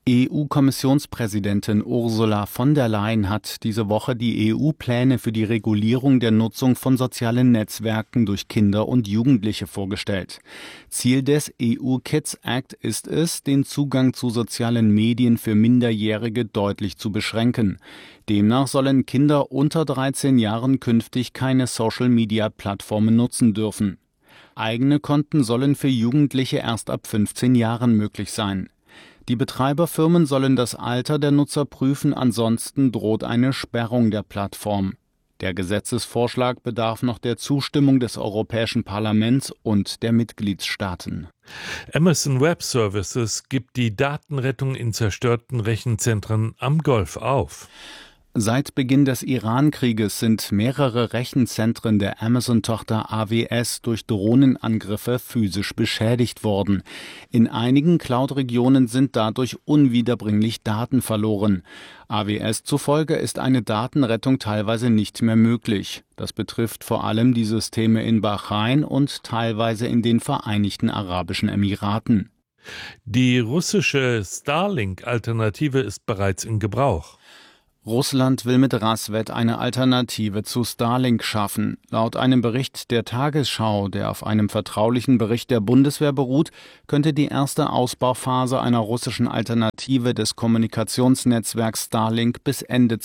EU-Kommissionspräsidentin Ursula von der Leyen hat diese Woche die EU-Pläne für die Regulierung der Nutzung von sozialen Netzwerken durch Kinder und Jugendliche vorgestellt. Ziel des EU Kids Act ist es, den Zugang zu sozialen Medien für Minderjährige deutlich zu beschränken. Demnach sollen Kinder unter 13 Jahren künftig keine Social-Media-Plattformen nutzen dürfen. Eigene Konten sollen für Jugendliche erst ab 15 Jahren möglich sein. Die Betreiberfirmen sollen das Alter der Nutzer prüfen, ansonsten droht eine Sperrung der Plattform. Der Gesetzesvorschlag bedarf noch der Zustimmung des Europäischen Parlaments und der Mitgliedstaaten. Amazon Web Services gibt die Datenrettung in zerstörten Rechenzentren am Golf auf. Seit Beginn des Iran-Krieges sind mehrere Rechenzentren der Amazon-Tochter AWS durch Drohnenangriffe physisch beschädigt worden. In einigen Cloud-Regionen sind dadurch unwiederbringlich Daten verloren. AWS zufolge ist eine Datenrettung teilweise nicht mehr möglich. Das betrifft vor allem die Systeme in Bahrain und teilweise in den Vereinigten Arabischen Emiraten. Die russische Starlink-Alternative ist bereits in Gebrauch. Russland will mit Rasvet eine Alternative zu Starlink schaffen. Laut einem Bericht der Tagesschau, der auf einem vertraulichen Bericht der Bundeswehr beruht, könnte die erste Ausbauphase einer russischen Alternative des Kommunikationsnetzwerks Starlink bis Ende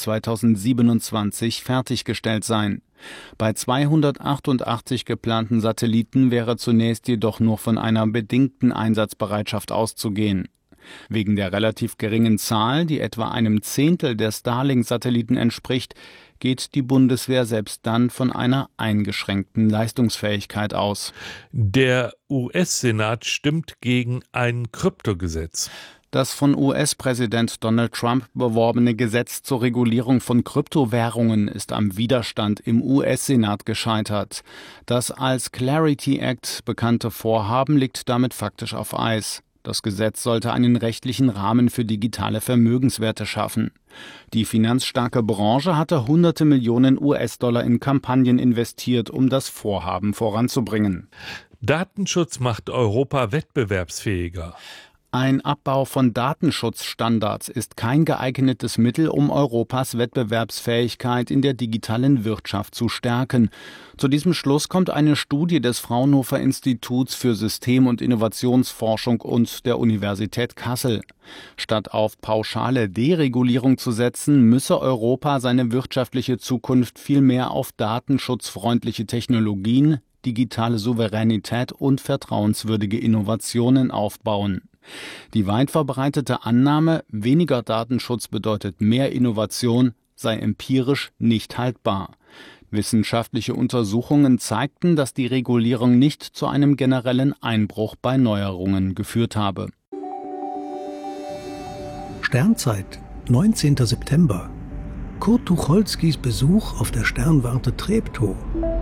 2027 fertiggestellt sein. Bei 288 geplanten Satelliten wäre zunächst jedoch nur von einer bedingten Einsatzbereitschaft auszugehen. Wegen der relativ geringen Zahl, die etwa einem Zehntel der Starlink-Satelliten entspricht, geht die Bundeswehr selbst dann von einer eingeschränkten Leistungsfähigkeit aus. Der US-Senat stimmt gegen ein Kryptogesetz. Das von US-Präsident Donald Trump beworbene Gesetz zur Regulierung von Kryptowährungen ist am Widerstand im US-Senat gescheitert. Das als Clarity Act bekannte Vorhaben liegt damit faktisch auf Eis. Das Gesetz sollte einen rechtlichen Rahmen für digitale Vermögenswerte schaffen. Die finanzstarke Branche hatte hunderte Millionen US-Dollar in Kampagnen investiert, um das Vorhaben voranzubringen. Datenschutz macht Europa wettbewerbsfähiger. Ein Abbau von Datenschutzstandards ist kein geeignetes Mittel, um Europas Wettbewerbsfähigkeit in der digitalen Wirtschaft zu stärken. Zu diesem Schluss kommt eine Studie des Fraunhofer Instituts für System- und Innovationsforschung und der Universität Kassel. Statt auf pauschale Deregulierung zu setzen, müsse Europa seine wirtschaftliche Zukunft vielmehr auf datenschutzfreundliche Technologien, digitale Souveränität und vertrauenswürdige Innovationen aufbauen. Die weit verbreitete Annahme, weniger Datenschutz bedeutet mehr Innovation, sei empirisch nicht haltbar. Wissenschaftliche Untersuchungen zeigten, dass die Regulierung nicht zu einem generellen Einbruch bei Neuerungen geführt habe. Sternzeit, 19. September. Kurt Tucholskys Besuch auf der Sternwarte Treptow.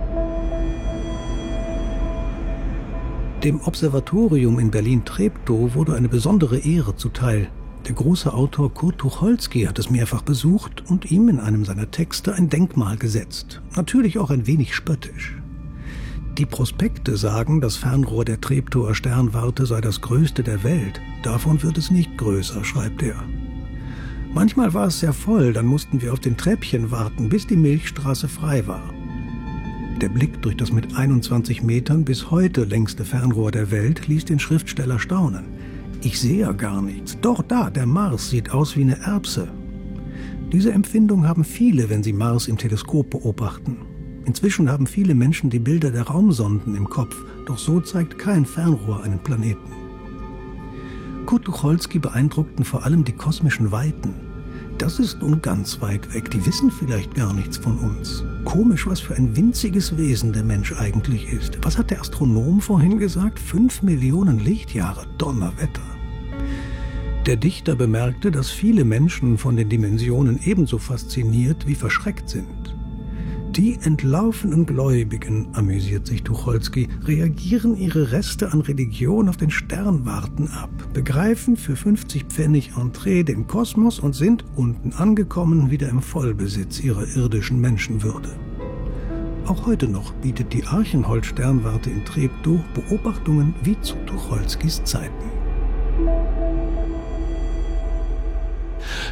Dem Observatorium in Berlin-Treptow wurde eine besondere Ehre zuteil. Der große Autor Kurt Tucholsky hat es mehrfach besucht und ihm in einem seiner Texte ein Denkmal gesetzt. Natürlich auch ein wenig spöttisch. Die Prospekte sagen, das Fernrohr der Treptower Sternwarte sei das größte der Welt. Davon wird es nicht größer, schreibt er. Manchmal war es sehr voll, dann mussten wir auf den Treppchen warten, bis die Milchstraße frei war. Der Blick durch das mit 21 Metern bis heute längste Fernrohr der Welt ließ den Schriftsteller staunen. Ich sehe ja gar nichts. Doch da, der Mars sieht aus wie eine Erbse. Diese Empfindung haben viele, wenn sie Mars im Teleskop beobachten. Inzwischen haben viele Menschen die Bilder der Raumsonden im Kopf, doch so zeigt kein Fernrohr einen Planeten. Kurt Tucholsky beeindruckten vor allem die kosmischen Weiten. Das ist nun ganz weit weg, die wissen vielleicht gar nichts von uns. Komisch, was für ein winziges Wesen der Mensch eigentlich ist. Was hat der Astronom vorhin gesagt? 5 Millionen Lichtjahre, Donnerwetter. Der Dichter bemerkte, dass viele Menschen von den Dimensionen ebenso fasziniert wie verschreckt sind. Die entlaufenen Gläubigen, amüsiert sich Tucholsky, reagieren ihre Reste an Religion auf den Sternwarten ab, begreifen für 50 Pfennig Entree den Kosmos und sind, unten angekommen, wieder im Vollbesitz ihrer irdischen Menschenwürde. Auch heute noch bietet die Archenhold-Sternwarte in Treptow Beobachtungen wie zu Tucholskys Zeiten.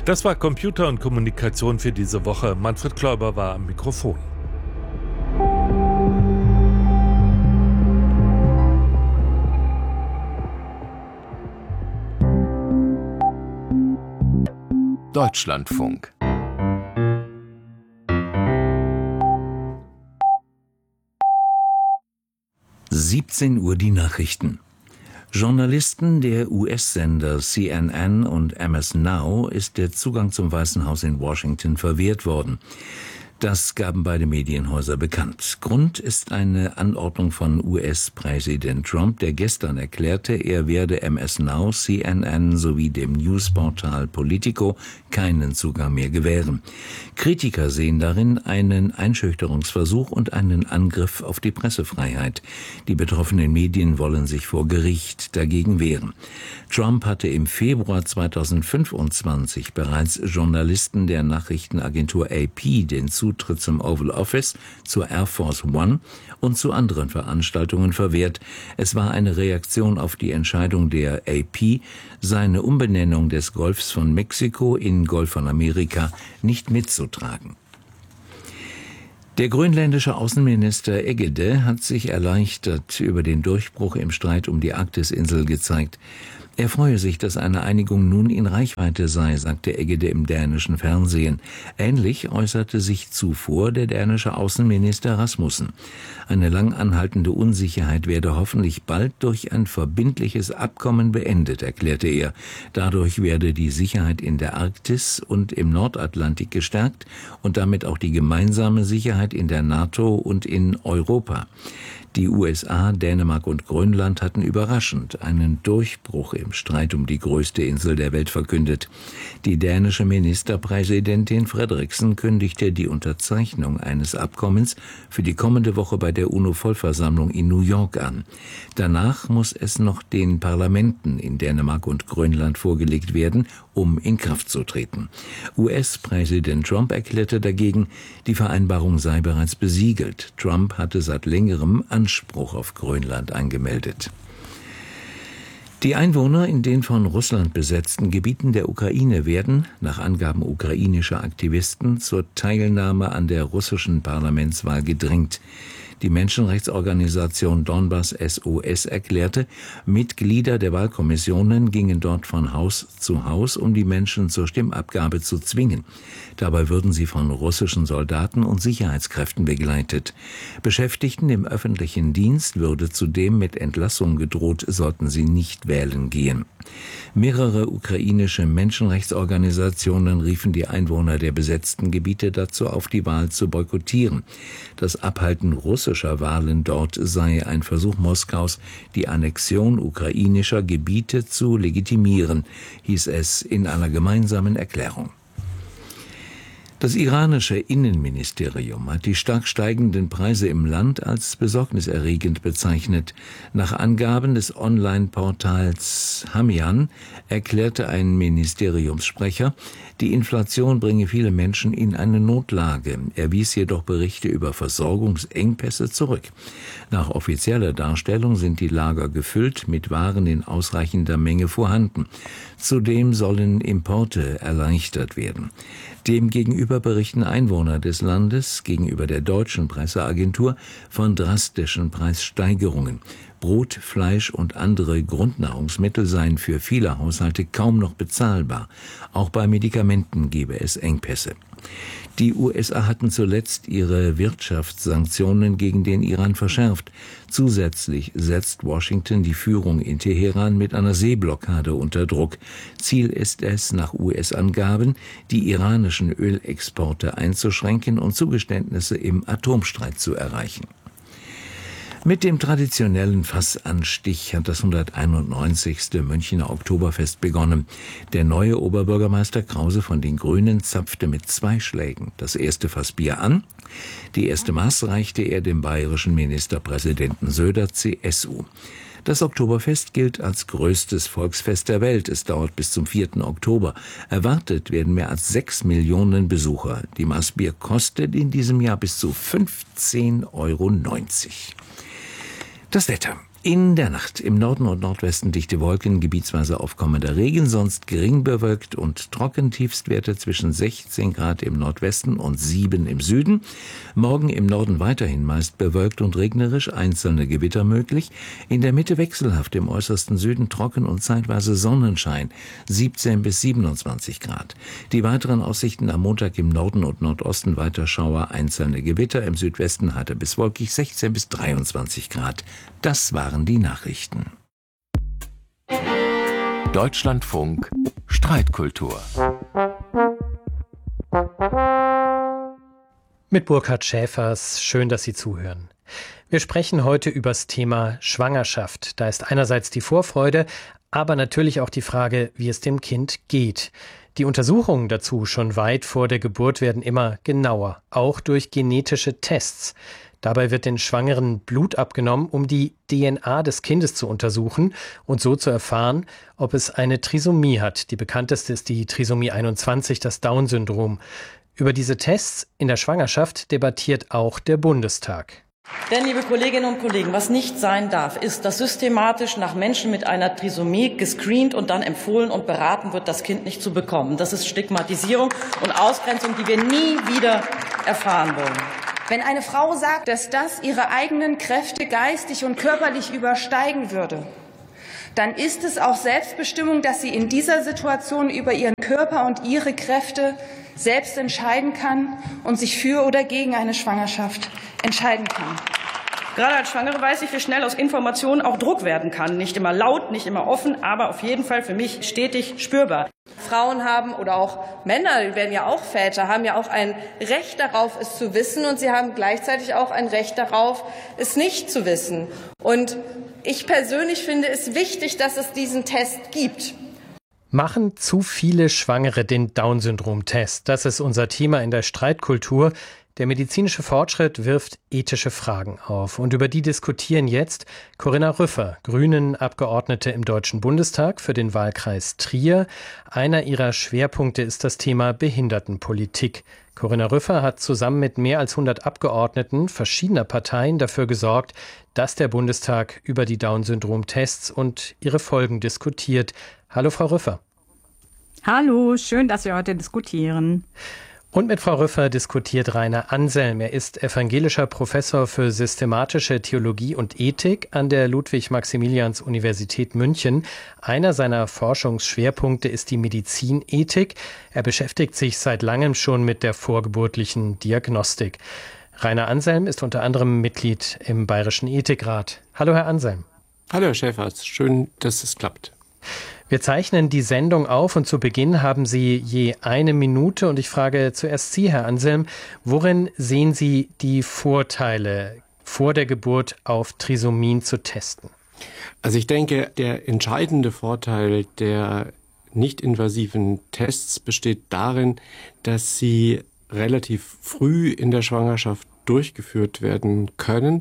Das war Computer und Kommunikation für diese Woche. Manfred Kläuber war am Mikrofon. Deutschlandfunk. Uhr die Nachrichten. Journalisten der US-Sender CNN und MS Now ist der Zugang zum Weißen Haus in Washington verwehrt worden. Das gaben beide Medienhäuser bekannt. Grund ist eine Anordnung von US-Präsident Trump, der gestern erklärte, er werde MS Now, CNN sowie dem Newsportal Politico keinen Zugang mehr gewähren. Kritiker sehen darin einen Einschüchterungsversuch und einen Angriff auf die Pressefreiheit. Die betroffenen Medien wollen sich vor Gericht dagegen wehren. Trump hatte im Februar 2025 bereits Journalisten der Nachrichtenagentur AP den Zutritt zum Oval Office, zur Air Force One und zu anderen Veranstaltungen verwehrt. Es war eine Reaktion auf die Entscheidung der AP, seine Umbenennung des Golfs von Mexiko in Golf von Amerika nicht mitzutragen. Der grönländische Außenminister Egede hat sich erleichtert über den Durchbruch im Streit um die Arktis-Insel gezeigt. Er freue sich, dass eine Einigung nun in Reichweite sei, sagte Egede im dänischen Fernsehen. Ähnlich äußerte sich zuvor der dänische Außenminister Rasmussen. Eine lang anhaltende Unsicherheit werde hoffentlich bald durch ein verbindliches Abkommen beendet, erklärte er. Dadurch werde die Sicherheit in der Arktis und im Nordatlantik gestärkt und damit auch die gemeinsame Sicherheit in der NATO und in Europa. Die USA, Dänemark und Grönland hatten überraschend einen Durchbruch im Streit um die größte Insel der Welt verkündet. Die dänische Ministerpräsidentin Frederiksen kündigte die Unterzeichnung eines Abkommens für die kommende Woche bei der UNO-Vollversammlung in New York an. Danach muss es noch den Parlamenten in Dänemark und Grönland vorgelegt werden, um in Kraft zu treten. US-Präsident Trump erklärte dagegen, die Vereinbarung sei bereits besiegelt. Trump hatte seit längerem Anspruch auf Grönland angemeldet. Die Einwohner in den von Russland besetzten Gebieten der Ukraine werden, nach Angaben ukrainischer Aktivisten, zur Teilnahme an der russischen Parlamentswahl gedrängt. Die Menschenrechtsorganisation Donbass SOS erklärte, Mitglieder der Wahlkommissionen gingen dort von Haus zu Haus, um die Menschen zur Stimmabgabe zu zwingen. Dabei würden sie von russischen Soldaten und Sicherheitskräften begleitet. Beschäftigten im öffentlichen Dienst würde zudem mit Entlassung gedroht, sollten sie nicht wählen gehen. Mehrere ukrainische Menschenrechtsorganisationen riefen die Einwohner der besetzten Gebiete dazu auf, die Wahl zu boykottieren. Das Abhalten russischer Wahlen dort sei ein Versuch Moskaus, die Annexion ukrainischer Gebiete zu legitimieren, hieß es in einer gemeinsamen Erklärung. Das iranische Innenministerium hat die stark steigenden Preise im Land als besorgniserregend bezeichnet. Nach Angaben des Online-Portals Hamian erklärte ein Ministeriumssprecher, die Inflation bringe viele Menschen in eine Notlage. Er wies jedoch Berichte über Versorgungsengpässe zurück. Nach offizieller Darstellung sind die Lager gefüllt, mit Waren in ausreichender Menge vorhanden. Zudem sollen Importe erleichtert werden. Demgegenüber berichten Einwohner des Landes gegenüber der deutschen Presseagentur von drastischen Preissteigerungen. Brot, Fleisch und andere Grundnahrungsmittel seien für viele Haushalte kaum noch bezahlbar. Auch bei Medikamenten gebe es Engpässe. Die USA hatten zuletzt ihre Wirtschaftssanktionen gegen den Iran verschärft. Zusätzlich setzt Washington die Führung in Teheran mit einer Seeblockade unter Druck. Ziel ist es, nach US-Angaben, die iranischen Ölexporte einzuschränken und Zugeständnisse im Atomstreit zu erreichen. Mit dem traditionellen Fassanstich hat das 191. Münchner Oktoberfest begonnen. Der neue Oberbürgermeister Krause von den Grünen zapfte mit 2 Schlägen das erste Fassbier an. Die erste Maß reichte er dem bayerischen Ministerpräsidenten Söder, CSU. Das Oktoberfest gilt als größtes Volksfest der Welt. Es dauert bis zum 4. Oktober. Erwartet werden mehr als 6 Millionen Besucher. Die Maß Bier kostet in diesem Jahr bis zu 15,90 €. Das Wetter. In der Nacht im Norden und Nordwesten dichte Wolken, gebietsweise aufkommender Regen, sonst gering bewölkt und trocken, Tiefstwerte zwischen 16 Grad im Nordwesten und 7 im Süden. Morgen im Norden weiterhin meist bewölkt und regnerisch, einzelne Gewitter möglich. In der Mitte wechselhaft, im äußersten Süden trocken und zeitweise Sonnenschein, 17 bis 27 Grad. Die weiteren Aussichten am Montag im Norden und Nordosten weiter Schauer, einzelne Gewitter, im Südwesten heiter bis wolkig, 16 bis 23 Grad. Das waren die Nachrichten. Deutschlandfunk Streitkultur. Mit Burkhard Schäfers, schön, dass Sie zuhören. Wir sprechen heute über das Thema Schwangerschaft. Da ist einerseits die Vorfreude, aber natürlich auch die Frage, wie es dem Kind geht. Die Untersuchungen dazu schon weit vor der Geburt werden immer genauer, auch durch genetische Tests. Dabei wird den Schwangeren Blut abgenommen, um die DNA des Kindes zu untersuchen und so zu erfahren, ob es eine Trisomie hat. Die bekannteste ist die Trisomie 21, das Down-Syndrom. Über diese Tests in der Schwangerschaft debattiert auch der Bundestag. Denn, liebe Kolleginnen und Kollegen, was nicht sein darf, ist, dass systematisch nach Menschen mit einer Trisomie gescreent und dann empfohlen und beraten wird, das Kind nicht zu bekommen. Das ist Stigmatisierung und Ausgrenzung, die wir nie wieder erfahren wollen. Wenn eine Frau sagt, dass das ihre eigenen Kräfte geistig und körperlich übersteigen würde, dann ist es auch Selbstbestimmung, dass sie in dieser Situation über ihren Körper und ihre Kräfte selbst entscheiden kann und sich für oder gegen eine Schwangerschaft entscheiden kann. Gerade als Schwangere weiß ich, wie schnell aus Informationen auch Druck werden kann. Nicht immer laut, nicht immer offen, aber auf jeden Fall für mich stetig spürbar. Frauen haben oder auch Männer, die werden ja auch Väter, haben ja auch ein Recht darauf, es zu wissen, und sie haben gleichzeitig auch ein Recht darauf, es nicht zu wissen. Und ich persönlich finde es wichtig, dass es diesen Test gibt. Machen zu viele Schwangere den Down-Syndrom-Test? Das ist unser Thema in der Streitkultur. Der medizinische Fortschritt wirft ethische Fragen auf. Und über die diskutieren jetzt Corinna Rüffer, Grünen-Abgeordnete im Deutschen Bundestag für den Wahlkreis Trier. Einer ihrer Schwerpunkte ist das Thema Behindertenpolitik. Corinna Rüffer hat zusammen mit mehr als 100 Abgeordneten verschiedener Parteien dafür gesorgt, dass der Bundestag über die Down-Syndrom-Tests und ihre Folgen diskutiert. Hallo, Frau Rüffer. Hallo, schön, dass wir heute diskutieren. Und mit Frau Rüffer diskutiert Rainer Anselm. Er ist evangelischer Professor für systematische Theologie und Ethik an der Ludwig-Maximilians-Universität München. Einer seiner Forschungsschwerpunkte ist die Medizinethik. Er beschäftigt sich seit langem schon mit der vorgeburtlichen Diagnostik. Rainer Anselm ist unter anderem Mitglied im Bayerischen Ethikrat. Hallo, Herr Anselm. Hallo, Herr Schäfers. Schön, dass es klappt. Wir zeichnen die Sendung auf und zu Beginn haben Sie je 1 Minute. Und ich frage zuerst Sie, Herr Anselm, worin sehen Sie die Vorteile, vor der Geburt auf Trisomien zu testen? Also ich denke, der entscheidende Vorteil der nicht-invasiven Tests besteht darin, dass sie relativ früh in der Schwangerschaft durchgeführt werden können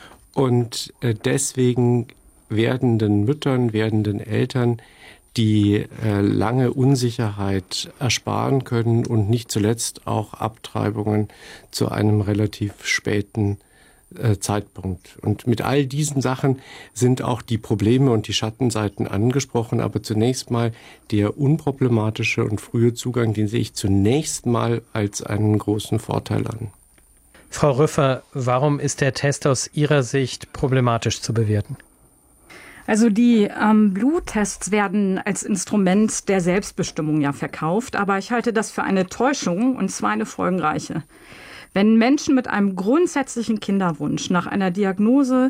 und deswegen werdenden Müttern, werdenden Eltern die lange Unsicherheit ersparen können und nicht zuletzt auch Abtreibungen zu einem relativ späten Zeitpunkt. Und mit all diesen Sachen sind auch die Probleme und die Schattenseiten angesprochen, aber zunächst mal der unproblematische und frühe Zugang, den sehe ich zunächst mal als einen großen Vorteil an. Frau Rüffer, warum ist der Test aus Ihrer Sicht problematisch zu bewerten? Also die Bluttests werden als Instrument der Selbstbestimmung ja verkauft, aber ich halte das für eine Täuschung, und zwar eine folgenreiche. Wenn Menschen mit einem grundsätzlichen Kinderwunsch nach einer Diagnose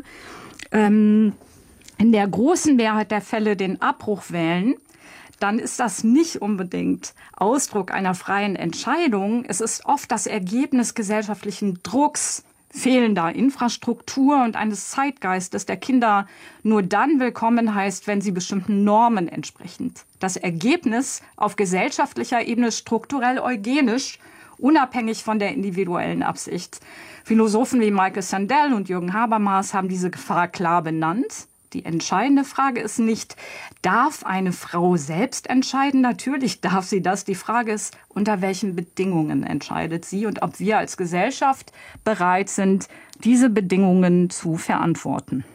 in der großen Mehrheit der Fälle den Abbruch wählen, dann ist das nicht unbedingt Ausdruck einer freien Entscheidung. Es ist oft das Ergebnis gesellschaftlichen Drucks, fehlender Infrastruktur und eines Zeitgeistes, der Kinder nur dann willkommen heißt, wenn sie bestimmten Normen entsprechen. Das Ergebnis auf gesellschaftlicher Ebene strukturell eugenisch, unabhängig von der individuellen Absicht. Philosophen wie Michael Sandel und Jürgen Habermas haben diese Gefahr klar benannt. Die entscheidende Frage ist nicht, darf eine Frau selbst entscheiden? Natürlich darf sie das. Die Frage ist, unter welchen Bedingungen entscheidet sie und ob wir als Gesellschaft bereit sind, diese Bedingungen zu verantworten.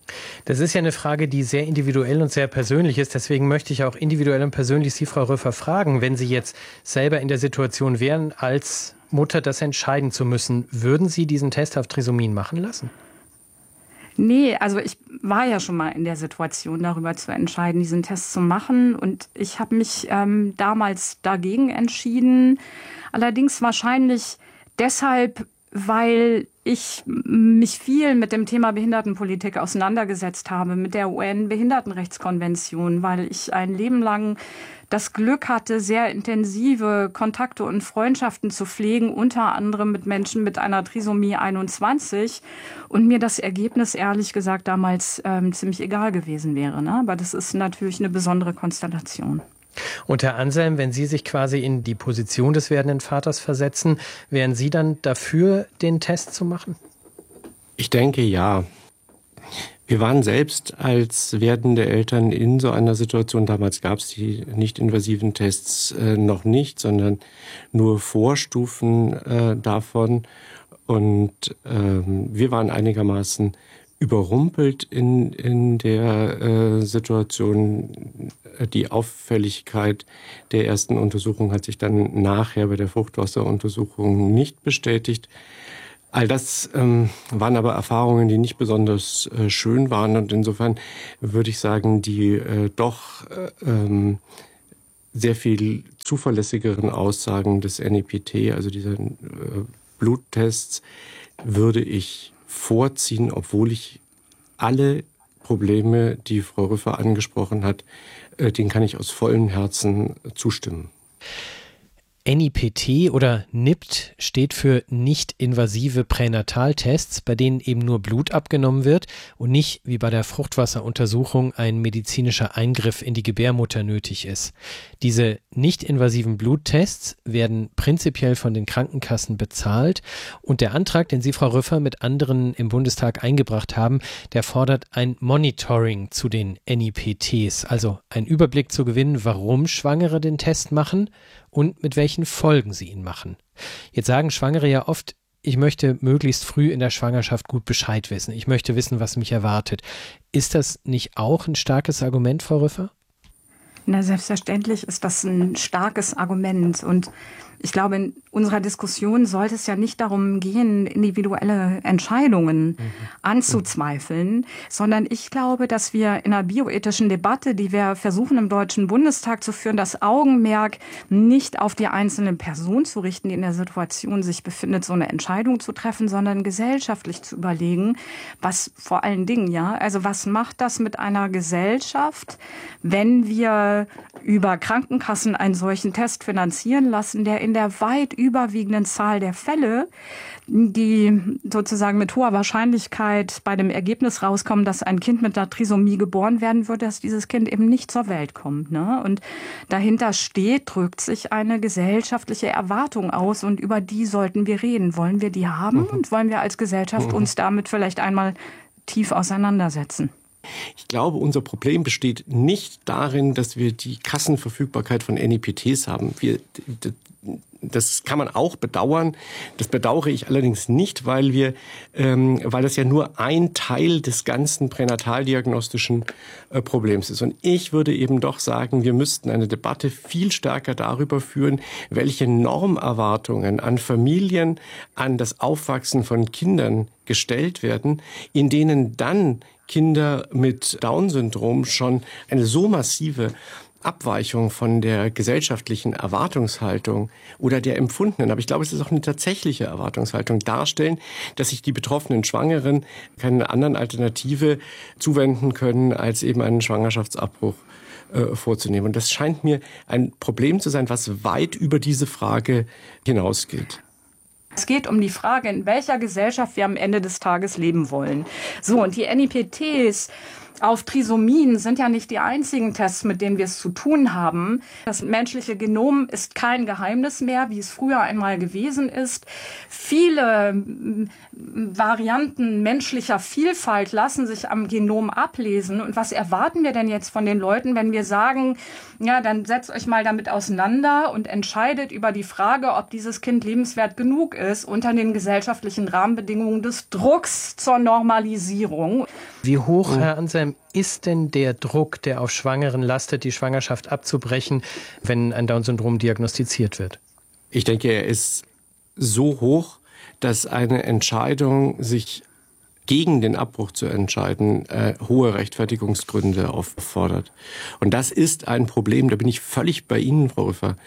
Das ist ja eine Frage, die sehr individuell und sehr persönlich ist. Deswegen möchte ich auch individuell und persönlich Sie, Frau Rüffer, fragen, wenn Sie jetzt selber in der Situation wären, als Mutter das entscheiden zu müssen, würden Sie diesen Test auf Trisomien machen lassen? Nee, also ich war ja schon mal in der Situation, darüber zu entscheiden, diesen Test zu machen. Und ich habe mich damals dagegen entschieden. Allerdings wahrscheinlich deshalb, weil ich mich viel mit dem Thema Behindertenpolitik auseinandergesetzt habe, mit der UN-Behindertenrechtskonvention, weil ich ein Leben lang das Glück hatte, sehr intensive Kontakte und Freundschaften zu pflegen, unter anderem mit Menschen mit einer Trisomie 21 und mir das Ergebnis ehrlich gesagt damals ziemlich egal gewesen wäre. Ne? Aber das ist natürlich eine besondere Konstellation. Und Herr Anselm, wenn Sie sich quasi in die Position des werdenden Vaters versetzen, wären Sie dann dafür, den Test zu machen? Ich denke, ja. Wir waren selbst als werdende Eltern in so einer Situation, damals gab es die nicht-invasiven Tests noch nicht, sondern nur Vorstufen davon. Und wir waren einigermaßen überrumpelt in der Situation. Die Auffälligkeit der ersten Untersuchung hat sich dann nachher bei der Fruchtwasseruntersuchung nicht bestätigt. All das waren aber Erfahrungen, die nicht besonders schön waren. Und insofern würde ich sagen, die doch sehr viel zuverlässigeren Aussagen des NIPT, also dieser Bluttests, würde ich vorziehen, obwohl ich alle Probleme, die Frau Rüffer angesprochen hat, denen kann ich aus vollem Herzen zustimmen. NIPT oder NIPT steht für nicht-invasive Pränataltests, bei denen eben nur Blut abgenommen wird und nicht wie bei der Fruchtwasseruntersuchung ein medizinischer Eingriff in die Gebärmutter nötig ist. Diese nicht-invasiven Bluttests werden prinzipiell von den Krankenkassen bezahlt und der Antrag, den Sie, Frau Rüffer, mit anderen im Bundestag eingebracht haben, der fordert ein Monitoring zu den NIPTs, also einen Überblick zu gewinnen, warum Schwangere den Test machen und mit welchen Folgen sie ihn machen. Jetzt sagen Schwangere ja oft, ich möchte möglichst früh in der Schwangerschaft gut Bescheid wissen. Ich möchte wissen, was mich erwartet. Ist das nicht auch ein starkes Argument, Frau Rüffer? Na, selbstverständlich ist das ein starkes Argument. Und ich glaube, in unserer Diskussion sollte es ja nicht darum gehen, individuelle Entscheidungen anzuzweifeln, sondern ich glaube, dass wir in einer bioethischen Debatte, die wir versuchen im Deutschen Bundestag zu führen, das Augenmerk nicht auf die einzelne Person zu richten, die in der Situation sich befindet, so eine Entscheidung zu treffen, sondern gesellschaftlich zu überlegen, was vor allen Dingen, also was macht das mit einer Gesellschaft, wenn wir über Krankenkassen einen solchen Test finanzieren lassen, der in der weit überwiegenden Zahl der Fälle, die sozusagen mit hoher Wahrscheinlichkeit bei dem Ergebnis rauskommen, dass ein Kind mit einer Trisomie geboren werden würde, dass dieses Kind eben nicht zur Welt kommt. Ne? Und dahinter drückt sich eine gesellschaftliche Erwartung aus und über die sollten wir reden. Wollen wir die haben und wollen wir als Gesellschaft uns damit vielleicht einmal tief auseinandersetzen? Ich glaube, unser Problem besteht nicht darin, dass wir die Kassenverfügbarkeit von NIPTs haben. Das kann man auch bedauern. Das bedauere ich allerdings nicht, weil das ja nur ein Teil des ganzen pränataldiagnostischen Problems ist. Und ich würde eben doch sagen, wir müssten eine Debatte viel stärker darüber führen, welche Normerwartungen an Familien, an das Aufwachsen von Kindern gestellt werden, in denen dann Kinder mit Down-Syndrom schon eine so massive Abweichung von der gesellschaftlichen Erwartungshaltung oder der empfundenen, aber ich glaube, es ist auch eine tatsächliche Erwartungshaltung darstellen, dass sich die betroffenen Schwangeren keiner anderen Alternative zuwenden können, als eben einen Schwangerschaftsabbruch vorzunehmen. Und das scheint mir ein Problem zu sein, was weit über diese Frage hinausgeht. Es geht um die Frage, in welcher Gesellschaft wir am Ende des Tages leben wollen. So, und die NIPTs auf Trisomien sind ja nicht die einzigen Tests, mit denen wir es zu tun haben. Das menschliche Genom ist kein Geheimnis mehr, wie es früher einmal gewesen ist. Viele Varianten menschlicher Vielfalt lassen sich am Genom ablesen. Und was erwarten wir denn jetzt von den Leuten, wenn wir sagen, ja, dann setzt euch mal damit auseinander und entscheidet über die Frage, ob dieses Kind lebenswert genug ist unter den gesellschaftlichen Rahmenbedingungen des Drucks zur Normalisierung. Wie hoch, Herr Anselm, ist denn der Druck, der auf Schwangeren lastet, die Schwangerschaft abzubrechen, wenn ein Down-Syndrom diagnostiziert wird? Ich denke, er ist so hoch, dass eine Entscheidung, sich gegen den Abbruch zu entscheiden, hohe Rechtfertigungsgründe auffordert. Und das ist ein Problem, da bin ich völlig bei Ihnen, Frau Rüffer.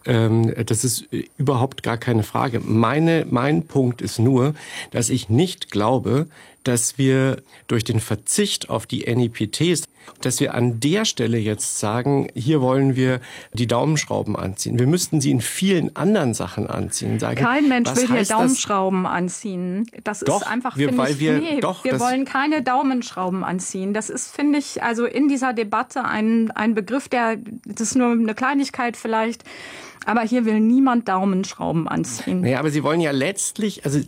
Das ist überhaupt gar keine Frage. Mein Punkt ist nur, dass ich nicht glaube, dass wir durch den Verzicht auf die NIPTs, dass wir an der Stelle jetzt sagen, hier wollen wir die Daumenschrauben anziehen. Wir müssten sie in vielen anderen Sachen anziehen. Kein Mensch will hier Daumenschrauben anziehen. Das ist einfach, finde ich, wir wollen keine Daumenschrauben anziehen. Das ist, finde ich, also in dieser Debatte ein Begriff, das ist nur eine Kleinigkeit vielleicht. Aber hier will niemand Daumenschrauben anziehen. Naja, aber Sie wollen ja letztlich, also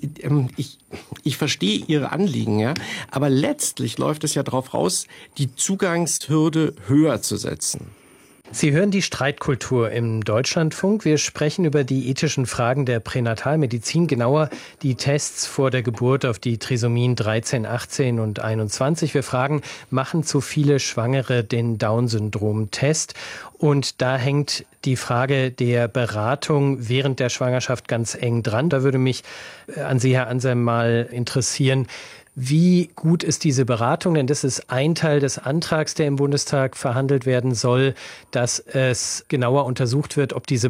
ich verstehe Ihre Anliegen, ja, aber letztlich läuft es ja darauf raus, die Zugangshürde höher zu setzen. Sie hören die Streitkultur im Deutschlandfunk. Wir sprechen über die ethischen Fragen der Pränatalmedizin, genauer die Tests vor der Geburt auf die Trisomien 13, 18 und 21. Wir fragen, machen zu viele Schwangere den Down-Syndrom-Test? Und da hängt die Frage der Beratung während der Schwangerschaft ganz eng dran. Da würde mich an Sie, Herr Anselm, mal interessieren, wie gut ist diese Beratung? Denn das ist ein Teil des Antrags, der im Bundestag verhandelt werden soll, dass es genauer untersucht wird, ob diese